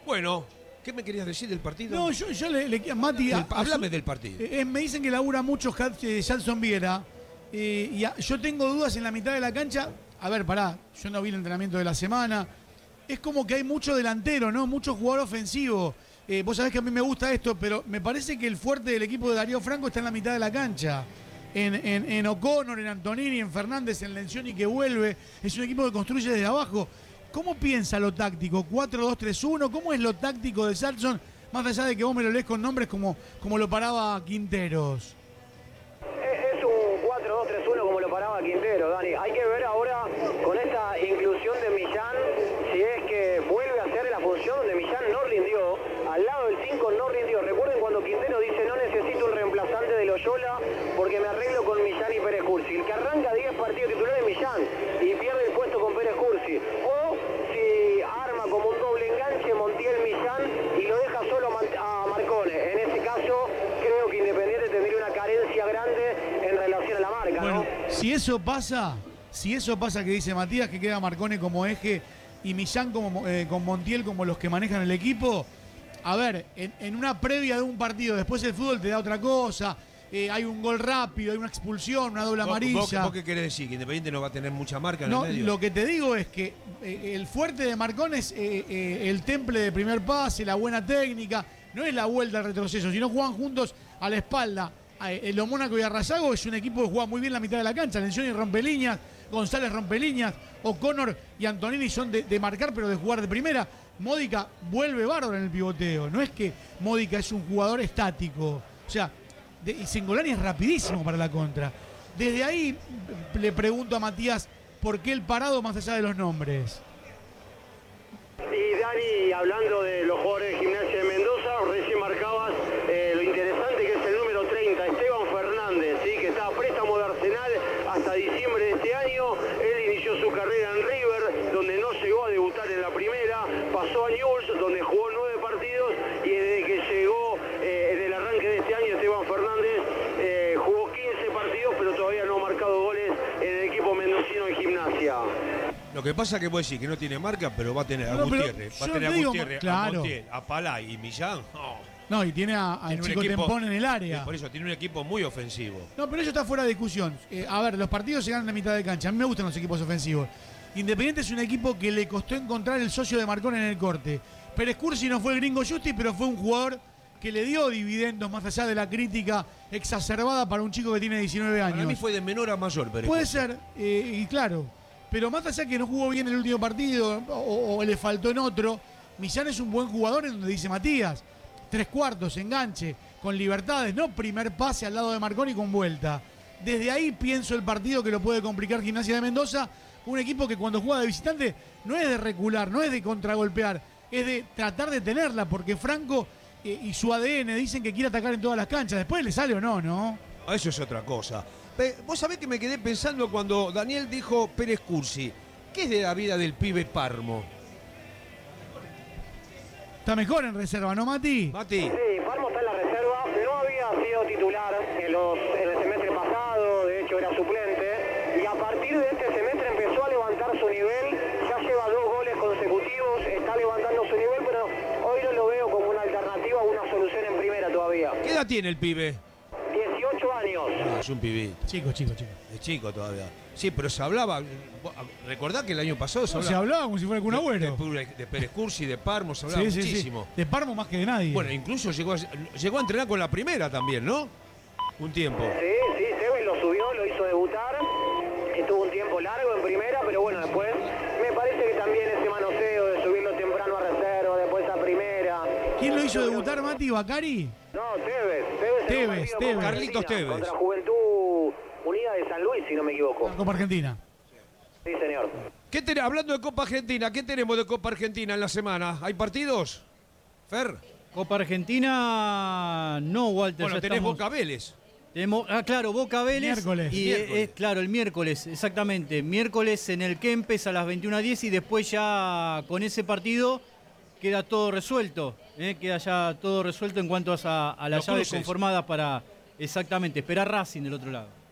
Bueno, ¿qué me querías decir del partido? No, yo, yo le, le Mati. Del- a- a háblame su- del partido. Eh, me dicen que labura mucho Jadson Viera. eh, y a- yo tengo dudas en la mitad de la cancha. A ver, pará, yo no vi el entrenamiento de la semana. Es como que hay mucho delantero, ¿no? Mucho jugador ofensivo. Eh, vos sabés que a mí me gusta esto, pero me parece que el fuerte del equipo de Darío Franco está en la mitad de la cancha. En, en, en O'Connor, en Antonini, en Fernández, en Lencioni que vuelve. Es un equipo que construye desde abajo. ¿Cómo piensa lo táctico? ¿cuatro dos tres uno? ¿Cómo es lo táctico de Salson? Más allá de que vos me lo lees con nombres como, como lo paraba Quinteros. Es un cuatro dos tres uno como lo paraba Quintero, Dani. Hay que ver ahora con esta inclusión de Millán si es que vuelve a hacer la función donde Millán no rindió. Al lado del cinco no rindió. Recuerden cuando Quintero dice no necesito un reemplazante de Loyola porque me arreglo con Millán y Pérez Cursi. El que arranca diez partidos titulares es Millán y pierde el puesto con Pérez Cursi. O si arma como un doble enganche Montiel Millán y lo deja solo a Man- a Marcone. En ese caso creo que Independiente tendría una carencia grande en relación a la marca, Bueno, ¿no? si eso pasa, si eso pasa que dice Matías, que queda Marcone como eje y Millán como, eh, con Montiel como los que manejan el equipo, a ver, en, en una previa de un partido, después el fútbol te da otra cosa, eh, hay un gol rápido, hay una expulsión, una doble ¿Vos- amarilla. ¿Vos, vos qué querés decir? ¿Que Independiente no va a tener mucha marca en No, el medio? lo que te digo es que eh, el fuerte de Marcón es eh, eh, el temple de primer pase, la buena técnica, no es la vuelta al retroceso, sino juegan juntos a la espalda. Eh, El Mónaco y Arrayago es un equipo que juega muy bien la mitad de la cancha. Lencioni rompe líneas, González rompe líneas, O'Connor y Antonini son de, de marcar, pero de jugar de primera. Módica vuelve bárbaro en el pivoteo. No es que Módica es un jugador estático. O sea, de, y Cingolani es rapidísimo para la contra. Desde ahí le pregunto a Matías por qué el parado más allá de los nombres. Y Dani, hablando de los jugadores de Gimnasia de Mendoza, recién marcabas eh, lo interesante que es el número treinta, Esteban Fernández, ¿sí? Que está a préstamo de Arsenal hasta diciembre de este año. Él inició su carrera en River, donde no llegó a debutar en la primera, pasó a Newell's, donde jugó nueve partidos, y desde que llegó eh, en el arranque de este año, Esteban Fernández eh, jugó quince partidos, pero todavía no ha marcado goles en el equipo mendocino de Gimnasia. Lo que pasa es que puede decir que no tiene marca, pero va a tener a No, pero Gutiérrez, va a yo tener te a digo, Gutiérrez, claro. a Montiel, a Palay y Millán. No. No, y tiene a- al Tiene un chico equipo- Tempón en el área. Sí, por eso, tiene un equipo muy ofensivo. No, pero eso está fuera de discusión. Eh, a ver, los partidos se ganan a mitad de cancha. A mí me gustan los equipos ofensivos. Independiente es un equipo que le costó encontrar el socio de Marcón en el corte. Pérez Cursi no fue el gringo Justi, pero fue un jugador que le dio dividendos más allá de la crítica exacerbada para un chico que tiene diecinueve años. Para mí fue de menor a mayor, pero Puede ser, eh, y claro. Pero más allá que no jugó bien el último partido o, o le faltó en otro, Millán es un buen jugador en donde dice Matías. Tres cuartos, enganche, con libertades, no primer pase al lado de Marconi con vuelta. Desde ahí pienso el partido que lo puede complicar Gimnasia de Mendoza, un equipo que cuando juega de visitante no es de recular, no es de contragolpear, es de tratar de tenerla, porque Franco eh, y su A D N dicen que quiere atacar en todas las canchas. Después le sale o no, ¿no? Eso es otra cosa. Pe- Vos sabés que me quedé pensando cuando Daniel dijo Pérez Cursi. ¿Qué es de la vida del pibe Parmo? Está mejor en reserva, ¿no, Mati? Mati. Sí, Parmo está en la reserva, no había sido titular en, los, en el semestre pasado, de hecho era suplente, y a partir de este semestre empezó a levantar su nivel, ya lleva dos goles consecutivos, está levantando su nivel, pero hoy no lo veo como una alternativa, una solución en primera todavía. ¿Qué edad tiene el pibe? dieciocho años. Ah, es un pibito. Chico, chico, chico. Es chico todavía. Sí, pero se hablaba. ¿Recordás que el año pasado se No, hablaba? se hablaba como si fuera el Kun Agüero. De, de, de Pérez Cursi, de Parmo, se hablaba Sí, sí, sí. muchísimo. De Parmo más que de nadie. Bueno, incluso llegó a, llegó a entrenar con la primera también, ¿no? Un tiempo. Sí, sí, Tevez lo subió, lo hizo debutar, estuvo un tiempo largo en primera, pero bueno, después me parece que también ese manoseo de subirlo temprano a reserva, después a primera. ¿Quién lo hizo debutar, Mati? ¿Bacari? No, Tevez, Tevez. en un Tevez, partido Tevez. contra Carlitos Argentina, Tevez. Contra Juventud Unida de San Luis, si no me equivoco. Copa Argentina. Sí, señor. ¿Qué ten- hablando de Copa Argentina, ¿qué tenemos de Copa Argentina en la semana? ¿Hay partidos? Fer. Copa Argentina, no, Walter. Bueno, ya tenés estamos- Boca Vélez. Tenemos, ah, claro, Boca Vélez. Miércoles. Y Miércoles. Es, claro, el miércoles, exactamente. Miércoles en el Kempes a las veintiuna diez y después ya con ese partido queda todo resuelto. ¿eh? Queda ya todo resuelto en cuanto a, a las Los llaves cruces. conformadas para, exactamente, esperar Racing del otro lado.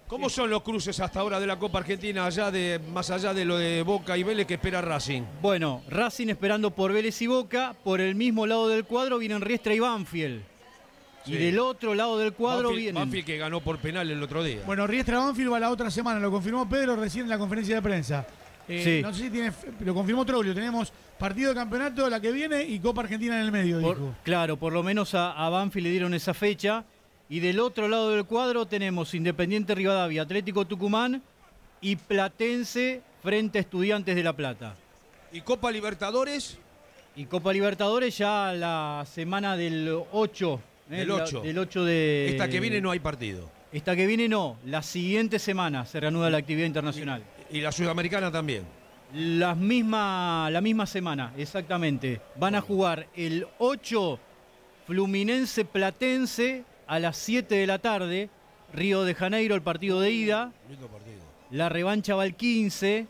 ¿Cómo son los cruces hasta ahora de la Copa Argentina, allá de, más allá de lo de Boca y Vélez que espera Racing? Bueno, Racing esperando por Vélez y Boca. Por el mismo lado del cuadro vienen Riestra y Banfield. Sí. Y del otro lado del cuadro Banfield, vienen... Banfield que ganó por penal el otro día. Bueno, Riestra Banfield va la otra semana, lo confirmó Pedro recién en la conferencia de prensa. Eh, Sí. No sé si tiene, lo confirmó Troglio, tenemos partido de campeonato la que viene y Copa Argentina en el medio, Por- dijo. claro, por lo menos a, a Banfield le dieron esa fecha. Y del otro lado del cuadro tenemos Independiente Rivadavia, Atlético Tucumán y Platense frente a Estudiantes de La Plata. ¿Y Copa Libertadores? Y Copa Libertadores ya la semana del ocho. ¿eh? Del La- ocho. del ocho de... Esta que viene no hay partido. Esta que viene no, la siguiente semana se reanuda la actividad internacional. Y la Sudamericana también. Las misma, la misma semana, exactamente. Van a jugar el ocho Fluminense Platense a las siete de la tarde. Río de Janeiro, el partido de ida. Lindo partido. La revancha va el quince.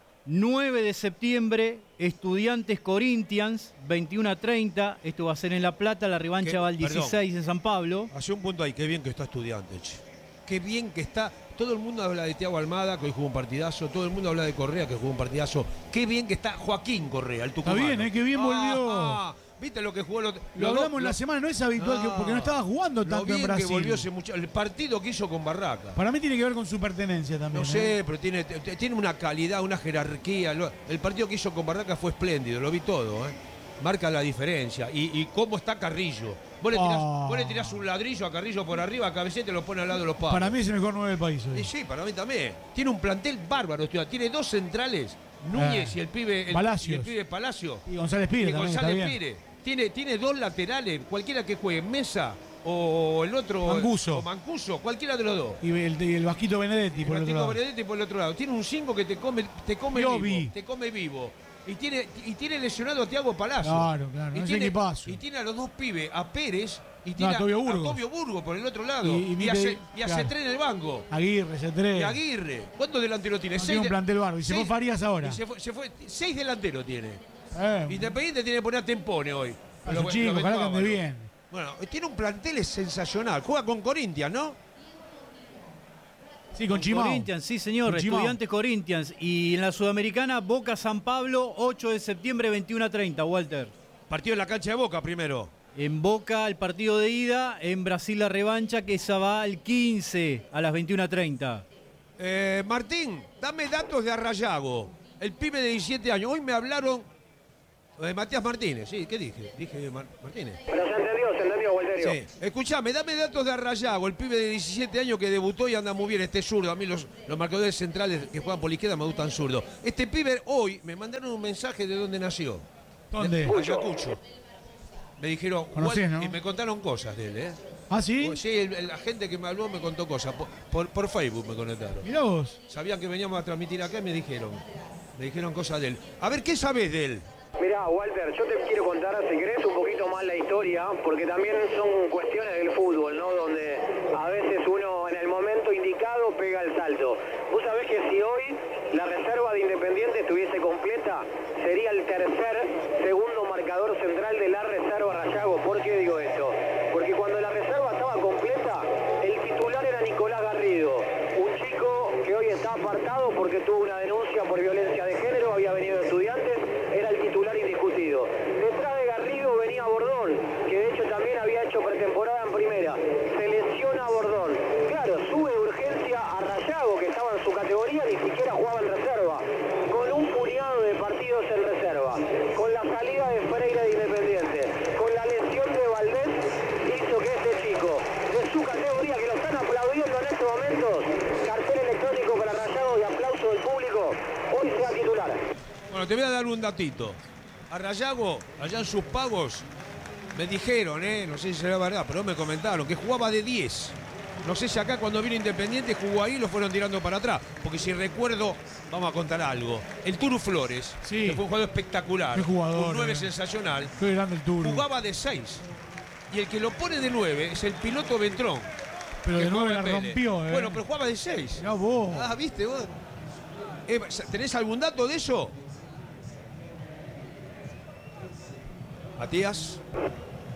nueve de septiembre, Estudiantes Corinthians, veintiuno a treinta. Esto va a ser en La Plata. La revancha ¿Qué? va el dieciséis Perdón. en San Pablo. Hace un punto ahí, qué bien que está Estudiantes. che. Qué bien que está. Todo el mundo habla de Thiago Almada, que hoy jugó un partidazo. Todo el mundo habla de Correa, que jugó un partidazo. Qué bien que está Joaquín Correa, el Está tucumano. bien, ¿eh? Qué bien Ah, volvió. ah, ¿Viste lo que jugó? Lo, Lo hablamos en la semana, no es habitual que- porque no estaba jugando tanto bien en Brasil. que volvió ese muchacho. El partido que hizo con Barraca. Para mí tiene que ver con su pertenencia también. No ¿eh? sé, pero tiene, t- tiene una calidad, una jerarquía. Lo- El partido que hizo con Barraca fue espléndido, lo vi todo. ¿eh? Marca la diferencia. Y, y cómo está Carrillo. Vos le, tirás, Ah. vos le tirás un ladrillo a Carrillo por arriba, a Cabecete lo pone al lado de los palos. Para mí es el mejor nueve del país hoy. Y sí, para mí también. Tiene un plantel bárbaro. Tío. Tiene dos centrales, Núñez Eh, y el pibe el, Palacios. y el pibe Palacio. Y González Pires Y también, González está bien. Pires. Tiene, tiene dos laterales, cualquiera que juegue, Mesa o el otro. Mancuso. O Mancuso, cualquiera de los dos. Y el, y el Vasquito Benedetti por el otro Francisco lado. Benedetti por el otro lado. Tiene un cinco que te come, te come Lo vivo. vi. Te come vivo. Y tiene, y tiene lesionado a Thiago Palacio. Claro, claro, Y no sé tiene, qué pasó. y tiene a los dos pibes, a Pérez y No, tiene a Tobio a Burgos. Tobio Burgos por el otro lado. Y- y Y, mire- hace, y hace claro. tres en el banco. Aguirre, C tres. Y Aguirre. ¿Cuántos delanteros tiene? No Seis tiene un de- plantel bárbaro. Y se seis- fue Farías ahora. y se fue, se fue- seis delanteros tiene. Eh, Independiente tiene que poner a Tempone hoy. a Lo- su chico, lo ojalá que ande Bárbaro. bien. Bueno, tiene un plantel sensacional. Juega con Corinthians, ¿no? Sí, con Chimao. Corinthians, sí señor, Con Chimao. Estudiantes Corinthians. Y en la Sudamericana, Boca San Pablo, ocho de septiembre, veintiuno a treinta, Walter. Partido en la cancha de Boca primero. En Boca el partido de ida, en Brasil la revancha, que esa va al quince a las veintiuno a treinta. Eh, Martín, dame datos de Arrayago. El pibe de diecisiete años. Hoy me hablaron de Matías Martínez. Sí, ¿qué dije? Dije Mar- Martínez. Pero se entendió, se entendió, Walterio. Sí. Escuchame, dame datos de Arrayago, el pibe de diecisiete años que debutó y anda muy bien, este zurdo. A mí los, los marcadores centrales que juegan por la izquierda me gustan zurdo. Este pibe hoy me mandaron un mensaje de dónde nació. ¿Dónde? De Ayacucho. Me dijeron, Conocés, Wal- ¿no? y me contaron cosas de él, ¿eh? ¿Ah, sí? Sí, el- el- la gente que me habló me contó cosas. Por, por, por Facebook me conectaron. Mirá vos. Sabían que veníamos a transmitir acá y me dijeron. Me dijeron cosas de él. A ver, ¿qué sabés de él? Mirá, Walter, yo te quiero contar, si querés, un poquito más la historia, porque también son cuestiones del fútbol, ¿no? Donde a veces uno en el momento indicado pega el salto. Vos sabés que si hoy la reserva de Independiente estuviese completa, sería el tercer segundo marcador central de la reserva Rayago. ¿Por qué digo esto? Porque cuando la reserva estaba completa, el titular era Nicolás Garrido, un chico que hoy está apartado porque tuvo una denuncia por violencia de género, había venido de Estudiantes, era el titular indiscutido. Detrás de Garrido venía Bordón, que de hecho también había hecho pretemporada en primera. Se lesiona Bordón. Claro, sube de urgencia a Rayago, que estaba en su categoría, ni siquiera jugaba en reserva. Con un puñado de partidos en reserva. Con la salida de Freire de Independiente. Con la lesión de Valdés, hizo que este chico, de su categoría, que lo están aplaudiendo en estos momentos, cartel electrónico para Rayago y aplauso del público, hoy sea titular. Bueno, te voy a dar un datito. A Rayago, allá en sus pagos, me dijeron, ¿eh? No sé si será verdad, pero me comentaron que jugaba de diez. No sé si acá cuando vino Independiente jugó ahí y lo fueron tirando para atrás. Porque si recuerdo, vamos a contar algo. El Turu Flores, Sí. que fue un jugador espectacular, Qué jugador, un nueve eh. sensacional, Qué grande el Turu. jugaba de seis. Y el que lo pone de nueve es el piloto Ventrón. Pero que de nueve jugaba la en Vélez. rompió, ¿eh? Bueno, pero jugaba de seis. Mirá vos. Ah, ¿viste vos? Eh, ¿Tenés algún dato de eso? Matías.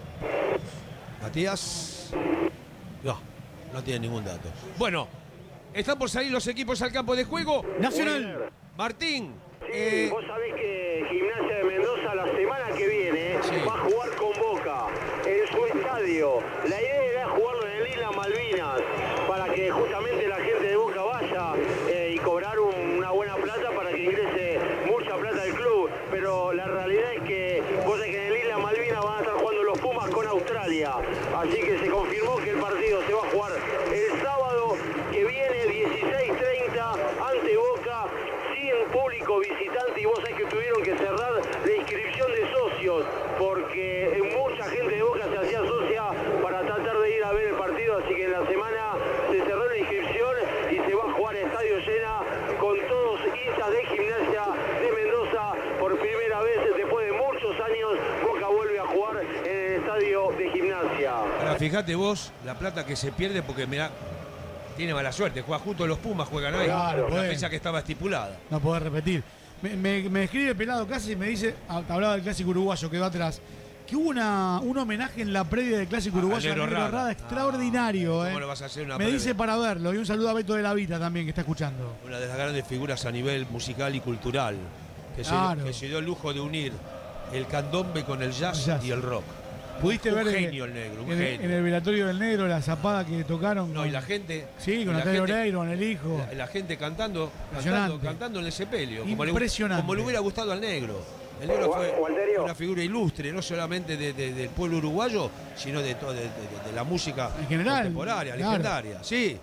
Matías. No, no tiene ningún dato. Bueno, Están por salir los equipos al campo de juego. Nacional. Martín. Sí, eh, vos sabés que Gimnasia de Mendoza la semana que viene Sí. va a jugar con Boca en su estadio. La idea era jugarlo en el Isla Malvinas para que justamente la gente de Boca vaya eh, y cobrar un- una buena plata para que ingrese mucha plata al club. Pero la realidad es que vos sabés que en el Isla Malvinas van a estar jugando los Pumas con Australia. Así que se confirmó que el partido se va a jugar el sábado que viene, dieciséis treinta, ante Boca, sin público visitante. Y vos sabés que tuvieron que cerrar la inscripción de socios porque mucha gente de Boca se hacía socia para tratar de ir a ver el partido. Así que en la semana se cerró la inscripción y se va a jugar en estadio llena con todos hinchas de Gimnasia de Mendoza. Por primera vez después de muchos años, Boca vuelve a jugar en el estadio de Gimnasia. Ahora fíjate vos la plata que se pierde porque mirá, tiene mala suerte. Juega justo los Pumas, juegan ahí. Claro, la puede. fecha que estaba estipulada. No podés repetir. Me, me- me escribe Pelado casi y me dice, ah, hablaba del clásico uruguayo que va atrás, que hubo una, un homenaje en la previa del clásico Ah, uruguayo al Negro a Negro Rada. Rada, extraordinario. ¿Cómo eh. lo vas a hacer una Me previa? dice para verlo. Y un saludo a Beto de la Vita también, que está escuchando. Una de las grandes figuras a nivel musical y cultural, que, Claro. se, que se dio el lujo de unir el candombe con el jazz, Jazz. y el rock. ¿Pudiste un ver eh, genio el negro, un en, el, genio. en el velatorio del Negro la zapada que tocaron? No, con- y la gente. Sí, y con la Natalia gente- Oreiro, el hijo. La, la gente cantando, cantando, Impresionante. cantando en el sepelio. Como le, Impresionante. como le hubiera gustado al negro. El negro fue una figura ilustre, no solamente de- de- del pueblo uruguayo, sino de, todo, de, de- de la música En general, contemporánea, claro. legendaria. Sí.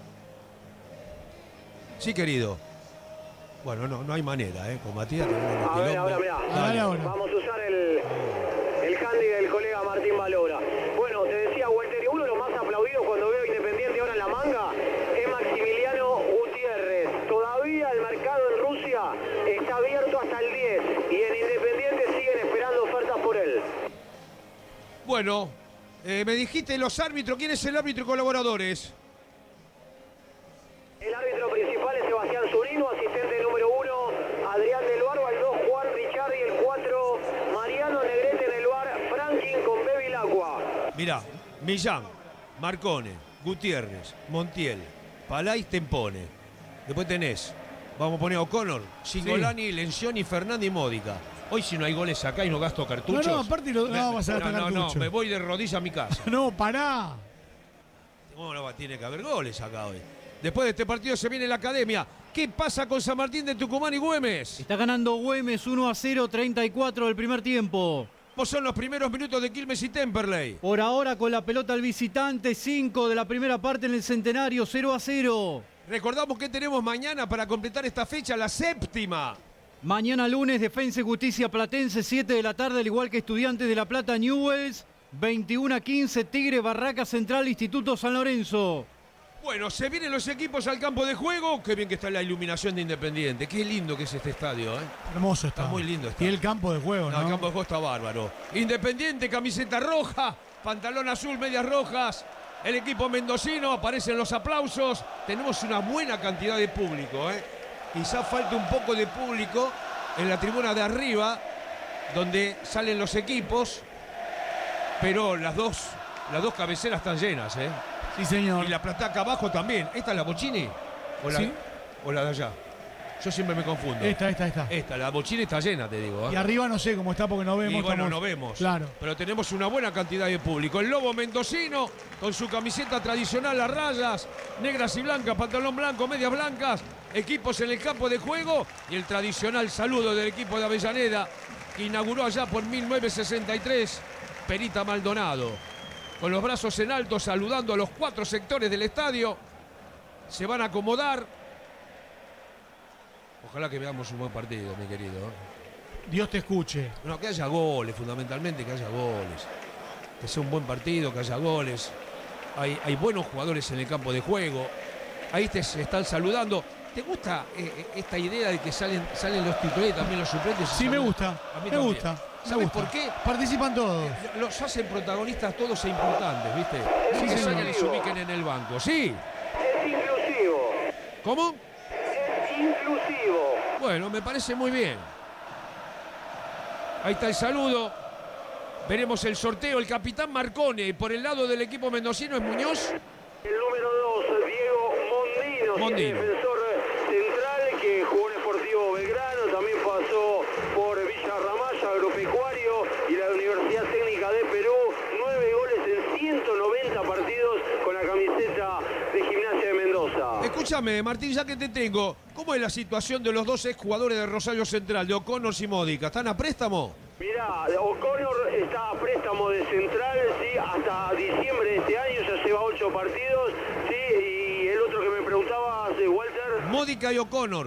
Sí, querido. Bueno, no, no hay manera, ¿eh? Con Matías tenemos unos A ver, quilombos. ahora, mirá. Dale. Vamos a usar el, el handy del colega Martín Valora. Bueno, te decía, Walter, uno de los más aplaudidos cuando veo Independiente ahora en la manga es Maximiliano Gutiérrez. Todavía el mercado en Rusia está abierto hasta el diez y en Independiente siguen esperando ofertas por él. Bueno, eh, me dijiste los árbitros. ¿Quién es el árbitro y colaboradores? El árbitro principal es Sebastián Zunino, asistente número uno, Adrián del Barba, el dos, Juan Ricciardi, el cuatro, Mariano Negrete en el bar, Franklin con Bebil Aqua. Mirá, Millán, Marcone, Gutiérrez, Montiel, Palay, Tempone. Después tenés, vamos a poner a O'Connor, Cingolani, Lencioni, Fernández y Módica. Hoy si no hay goles acá y no gasto cartuchos. No, no, aparte lo- no me- vas a gastar no, no, no, cartuchos. me voy de rodillas a mi casa. No, pará. ¿Cómo no va? Tiene que haber goles acá hoy. Después de este partido se viene la academia. ¿Qué pasa con San Martín de Tucumán y Güemes? Está ganando Güemes uno a cero, treinta y cuatro del primer tiempo. ¿Cómo son los primeros minutos de Quilmes y Temperley? Por ahora con la pelota al visitante, cinco de la primera parte en el Centenario, cero a cero. Recordamos que tenemos mañana para completar esta fecha, la séptima. Mañana lunes, Defensa y Justicia Platense, siete de la tarde, al igual que Estudiantes de La Plata, Newells, veintiuno a quince, Tigre, Barraca Central, Instituto San Lorenzo. Bueno, se vienen los equipos al campo de juego. Qué bien que está la iluminación de Independiente. Qué lindo que es este estadio, ¿eh? Hermoso está. Está muy lindo. Está. Y el campo de juego, ¿no? No, el campo de juego está bárbaro. Independiente, camiseta roja, pantalón azul, medias rojas. El equipo mendocino, aparecen los aplausos. Tenemos una buena cantidad de público, ¿eh? Quizás falte un poco de público en la tribuna de arriba, donde salen los equipos. Pero las dos, las dos cabeceras están llenas, ¿eh? Sí, señor. Y la plateaca abajo también. ¿Esta es la Bochini? ¿O la, Sí. o la de allá? Yo siempre me confundo. Esta, esta, esta. Esta, la Bochini está llena, te digo. ¿eh? Y arriba no sé cómo está porque no vemos. Y bueno, estamos- no vemos. Claro. Pero tenemos una buena cantidad de público. El Lobo mendocino, con su camiseta tradicional a rayas, negras y blancas, pantalón blanco, medias blancas, equipos en el campo de juego y el tradicional saludo del equipo de Avellaneda, que inauguró allá por mil novecientos sesenta y tres, Perita Maldonado. Con los brazos en alto, saludando a los cuatro sectores del estadio. Se van a acomodar. Ojalá que veamos un buen partido, mi querido. Dios te escuche. No, que haya goles, fundamentalmente que haya goles. Que sea un buen partido, que haya goles. Hay, hay buenos jugadores en el campo de juego. Ahí te se están saludando. ¿Te gusta eh, esta idea de que salen, salen los titulares y también los suplentes? Sí, me gusta. A mí Me también. gusta. Me ¿Sabes gusta. por qué? Participan todos. Los hacen protagonistas todos e importantes, ¿viste? Sí, Sí, que señor. salgan y se ubiquen en el banco. Sí. Es inclusivo. ¿Cómo? Es inclusivo. Bueno, me parece muy bien. Ahí está el saludo. Veremos el sorteo. El capitán Marcone por el lado del equipo mendocino es Muñoz. El número dos, Diego Mondino, Mondino. defensor central que jugó en Sportivo Belgrano, también pasó por Villa Ramallo, Agropecuario y la Universidad Técnica de Perú. Nueve goles en ciento noventa partidos con la camiseta de Gimnasia de Mendoza. Escúchame, Martín, ya que te tengo, ¿cómo es la situación de los dos exjugadores de Rosario Central, de O'Connor y Módica? ¿Están a préstamo? Mirá, O'Connor está a préstamo de Central, sí, hasta diciembre de este año, ya lleva ocho partidos, sí, y el otro que me preguntabas, Walter. Módica y O'Connor.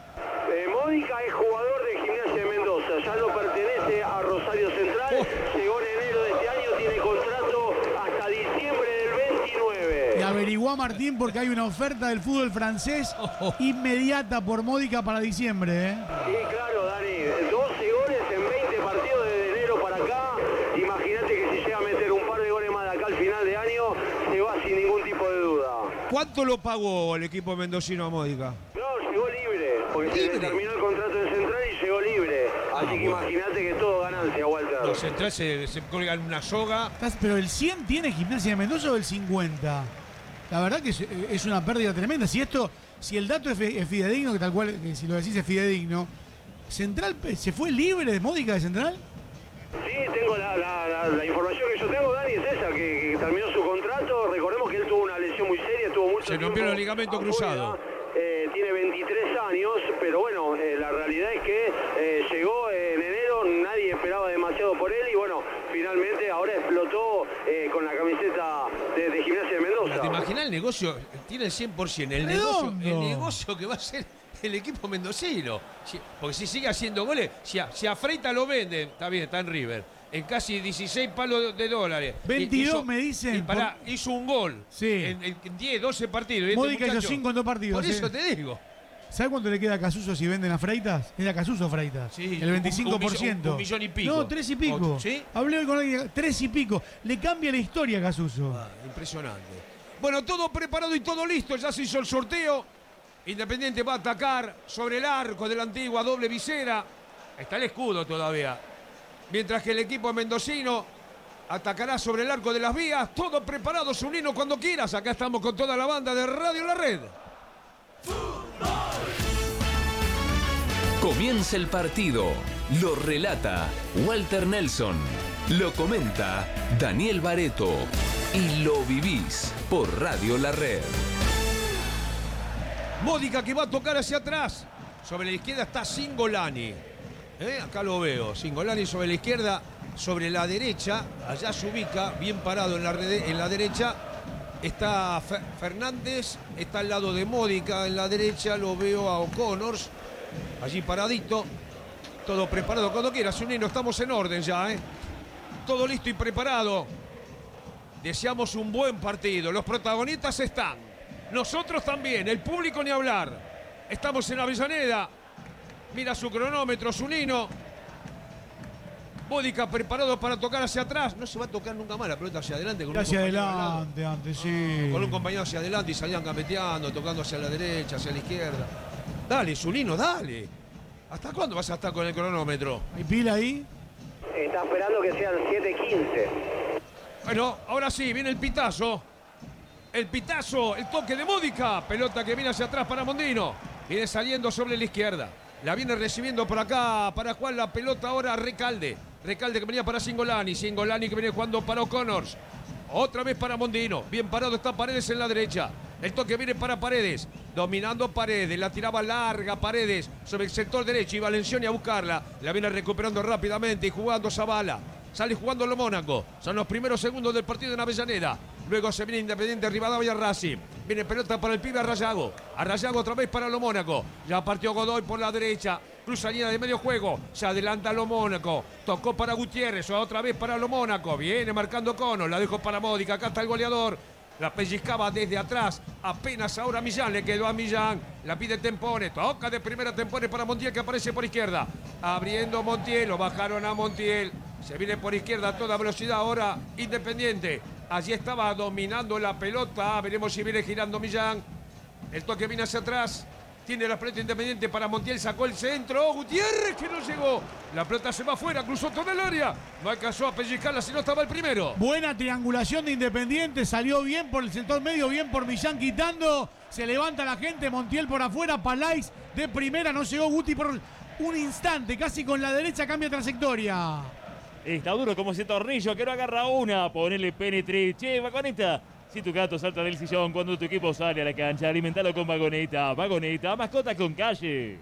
Eh, Módica es jugador de Gimnasia de Mendoza, ya no pertenece a Rosario Central, Oh. llegó en enero de este año, tiene contrato hasta diciembre del veintinueve. Y averiguá, Martín, porque hay una oferta del fútbol francés inmediata por Módica para diciembre, ¿eh? Sí, claro, Dani, doce goles en veinte partidos desde enero para acá. Imagínate que si llega a meter un par de goles más de acá al final de año, se va sin ningún tipo de duda. ¿Cuánto lo pagó el equipo mendocino a Módica? No, llegó libre, porque se le terminó el contrato en Central y llegó libre. Así que imagínate que todo ganancia, Walter. Los Central se, se colgan una soga. Estás- Pero el cien tiene Gimnasia de Mendoza o el cincuenta. La verdad que es, es una pérdida tremenda. Si esto, si el dato es, fi- es fidedigno, que tal cual, que si lo decís es fidedigno, ¿Central eh, se fue libre de Módica de Central? Sí, tengo la, la- la- la información que yo tengo, Dani, es esa, que, que terminó su contrato. Recordemos que él tuvo una lesión muy seria, tuvo mucho Se rompió tiempo el ligamento afuera. cruzado. Eh, tiene veintitrés años, pero bueno, eh, la realidad es que eh, llegó en enero, nadie esperaba demasiado por él y bueno, finalmente ahora explotó eh, con la camiseta de, de Gimnasia de Mendoza. ¿Te imaginas el negocio? Tiene el cien por ciento. El negocio, Redondo. el negocio que va a ser el equipo mendocino. Si- porque si sigue haciendo goles, si a, si a Freita lo vende, está bien, está en River, en casi dieciséis palos de dólares. veintidós Hizo- me dicen. Y pará, hizo un gol Sí. en, en diez, doce partidos. Y este Módica hizo muchacho- cinco en dos partidos. Por sí. eso te digo. ¿Sabes cuánto le queda a Casuso si venden a Freitas? Es a Casuso Freitas. Sí, el veinticinco por ciento. un- un millón y pico. No, tres y pico. ¿Sí? Hablé hoy con alguien, tres y pico. Le cambia la historia a Casuso. Ah, impresionante. Bueno, todo preparado y todo listo. Ya se hizo el sorteo. Independiente va a atacar sobre el arco de la antigua doble visera. Está el escudo todavía. Mientras que el equipo mendocino atacará sobre el arco de las vías. Todo preparado, Zunino, cuando quieras. Acá estamos con toda la banda de Radio La Red. Comienza el partido. Lo relata Walter Nelson. Lo comenta Daniel Bareto. Y lo vivís por Radio La Red. Módica que va a tocar hacia atrás. Sobre la izquierda está Singolani. ¿Eh? Acá lo veo. Singolani sobre la izquierda. Sobre la derecha. Allá se ubica, bien parado en la, red, en la derecha. Está Fe- Fernández. Está al lado de Módica en la derecha. Lo veo a O'Connor. Allí paradito. Todo preparado. Cuando quieras, Zunino, estamos en orden ya. ¿eh? Todo listo y preparado. Deseamos un buen partido. Los protagonistas están. Nosotros también. El público ni hablar. Estamos en Avellaneda. Mira su cronómetro, Zunino. Módica preparado para tocar hacia atrás. No se va a tocar nunca más la pelota hacia adelante. Con un Hacia compañero al lado. adelante, antes, sí. Con un compañero hacia adelante y salían gambeteando, tocando hacia la derecha, hacia la izquierda. Dale, Zunino, dale. ¿Hasta cuándo vas a estar con el cronómetro? ¿Hay pila ahí? Está esperando que sean siete quince. Bueno, ahora sí, viene el pitazo. El pitazo, el toque de Módica. Pelota que viene hacia atrás para Mondino. Viene saliendo sobre la izquierda. La viene recibiendo por acá para jugar la pelota ahora Recalde. Recalde que venía para Singolani. Singolani que viene jugando para O'Connor. Otra vez para Mondino. Bien parado está Paredes en la derecha. El toque viene para Paredes. Dominando Paredes. La tiraba larga Paredes sobre el sector derecho. Y Valencioni a buscarla. La viene recuperando rápidamente y jugando Zavala. Sale jugando lo Mónaco. Son los primeros segundos del partido en Avellaneda. Luego se viene Independiente, Rivadavia, Racing. Viene pelota para el pibe Arrayago. Arrayago otra vez para lo Mónaco. Ya partió Godoy por la derecha. Cruza línea de medio juego. Se adelanta lo Mónaco. Tocó para Gutiérrez. Otra vez para lo Mónaco. Viene marcando Cono. La dejó para Módica. Acá está el goleador. La pellizcaba desde atrás. Apenas ahora Millán. Le quedó a Millán. La pide Tempone. Toca de primera Tempone para Montiel que aparece por izquierda. Abriendo Montiel. Lo bajaron a Montiel. Se viene por izquierda a toda velocidad ahora Independiente. Allí estaba dominando la pelota. Veremos si viene girando Millán. El toque viene hacia atrás. Tiene la pelota Independiente para Montiel, sacó el centro. Gutiérrez que no llegó. La pelota se va afuera, cruzó todo el área. No alcanzó a pellizcarla, si no estaba el primero. Buena triangulación de Independiente, salió bien por el sector medio, bien por Millán quitando. Se levanta la gente, Montiel por afuera, Palais de primera, no llegó Guti por un instante, casi con la derecha cambia trayectoria. Está duro como ese tornillo que no agarra una. Ponele penetre. Che, Vagoneta. Si tu gato salta del sillón cuando tu equipo sale a la cancha, alimentalo con Vagoneta. Vagoneta, mascota con calle.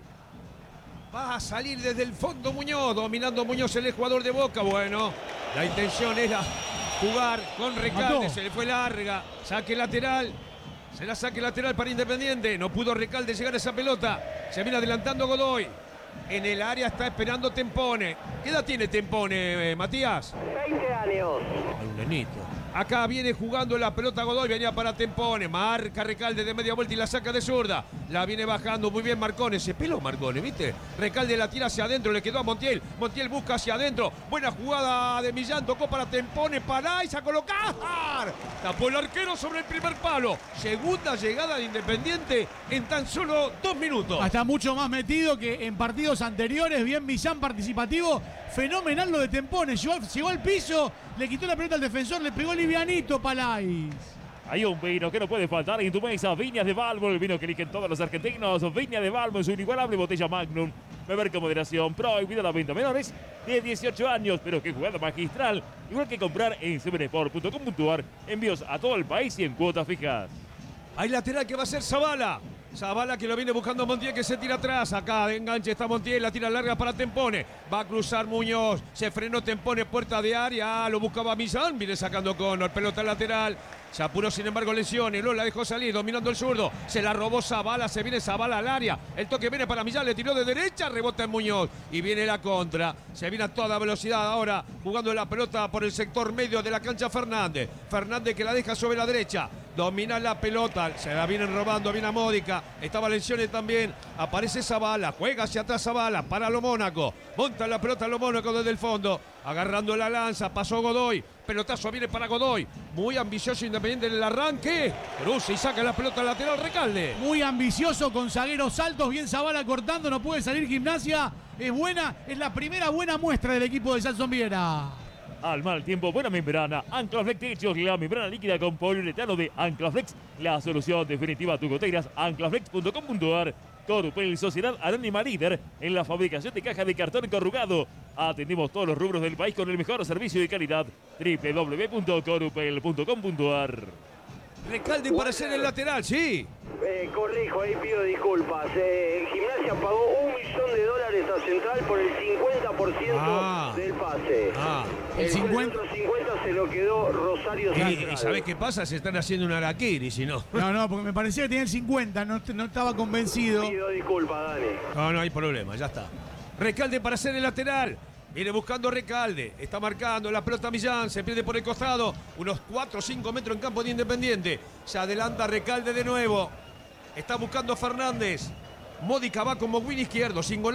Va a salir desde el fondo Muñoz, dominando Muñoz, el jugador de Boca. Bueno, la intención era jugar con Recalde, Mató. se le fue larga. Saque lateral. Se la saque lateral para Independiente. No pudo Recalde llegar a esa pelota. Se viene adelantando Godoy. En el área está esperando Tempone. ¿Qué edad tiene Tempone, eh, Matías? veinte años. Ay, un nenito. Acá viene jugando la pelota Godoy, venía para Tempone, marca Recalde de media vuelta y la saca de zurda. La viene bajando muy bien Marcone, se peló Marcone, ¿viste? Recalde la tira hacia adentro, le quedó a Montiel. Montiel busca hacia adentro, buena jugada de Millán, tocó para Tempone, para y a colocar. Tapó el arquero sobre el primer palo. Segunda llegada de Independiente en tan solo dos minutos. Está mucho más metido que en partidos anteriores, bien Millán participativo. Fenomenal lo de Tempone, llegó, llegó al piso, le quitó la pelota al defensor, le pegó livianito Palais. Hay un vino que no puede faltar en tu mesa, Viñas de Balbo, el vino que eligen todos los argentinos. Viñas de Balbo en su inigualable botella Magnum. Beber con moderación, prohibida la venta a menores de dieciocho años, pero qué jugada magistral. Igual que comprar en seven sport punto com punto a r, envíos a todo el país y en cuotas fijas. Hay lateral que va a ser Zavala. Zavala que lo viene buscando Montiel, que se tira atrás. Acá de enganche está Montiel, la tira larga para Tempone. Va a cruzar Muñoz. Se frenó Tempone, puerta de área. Lo buscaba Millán. Viene sacando Conor. Pelota lateral. Se apuró, sin embargo, lesiones. Lo la dejó salir, dominando el zurdo. Se la robó Zavala. Se viene Zavala al área. El toque viene para Millán. Le tiró de derecha. Rebota en Muñoz. Y viene la contra. Se viene a toda velocidad ahora. Jugando la pelota por el sector medio de la cancha Fernández. Fernández que la deja sobre la derecha. Domina la pelota. Se la vienen robando. Viene a Módica. Estaba lesiones también. Aparece Zavala. Juega hacia atrás Zavala. Para lo Mónaco. Monta la pelota lo Mónaco desde el fondo. Agarrando la lanza. Pasó Godoy. Pelotazo viene para Godoy. Muy ambicioso Independiente en el arranque. Cruza y saca la pelota lateral Recalde. Muy ambicioso con zagueros altos. Bien Zavala cortando. No puede salir Gimnasia. Es buena. Es la primera buena muestra del equipo de Salson Viera. Al mal tiempo, buena membrana. Anclaflex Techos, la membrana líquida con poliuretano de Anclaflex. La solución definitiva a tus goteras. Anclaflex punto com punto a r. Corupel, Sociedad Anónima líder en la fabricación de caja de cartón corrugado. Atendemos todos los rubros del país con el mejor servicio y calidad. doble u doble u doble u punto corupel punto com punto a r. Recalde para ser el lateral, sí. Eh, corrijo, ahí pido disculpas. Eh, Gimnasia pagó un millón de dólares a Central por el cincuenta por ciento Ah. del pase. Ah, el el cincuenta. otro cincuenta se lo quedó Rosario Y, Central. y ¿sabés qué pasa? Se están haciendo un araquiri, si no. No, no, porque me parecía que tenía el cincuenta. No, no estaba convencido. Pido disculpas, Dani. No, no hay problema, ya está. Recalde para ser el lateral. Viene buscando Recalde. Está marcando la pelota Millán. Se pierde por el costado. Unos cuatro o cinco metros en campo de Independiente. Se adelanta Recalde de nuevo. Está buscando Fernández. Módica va como win izquierdo. Sin gol.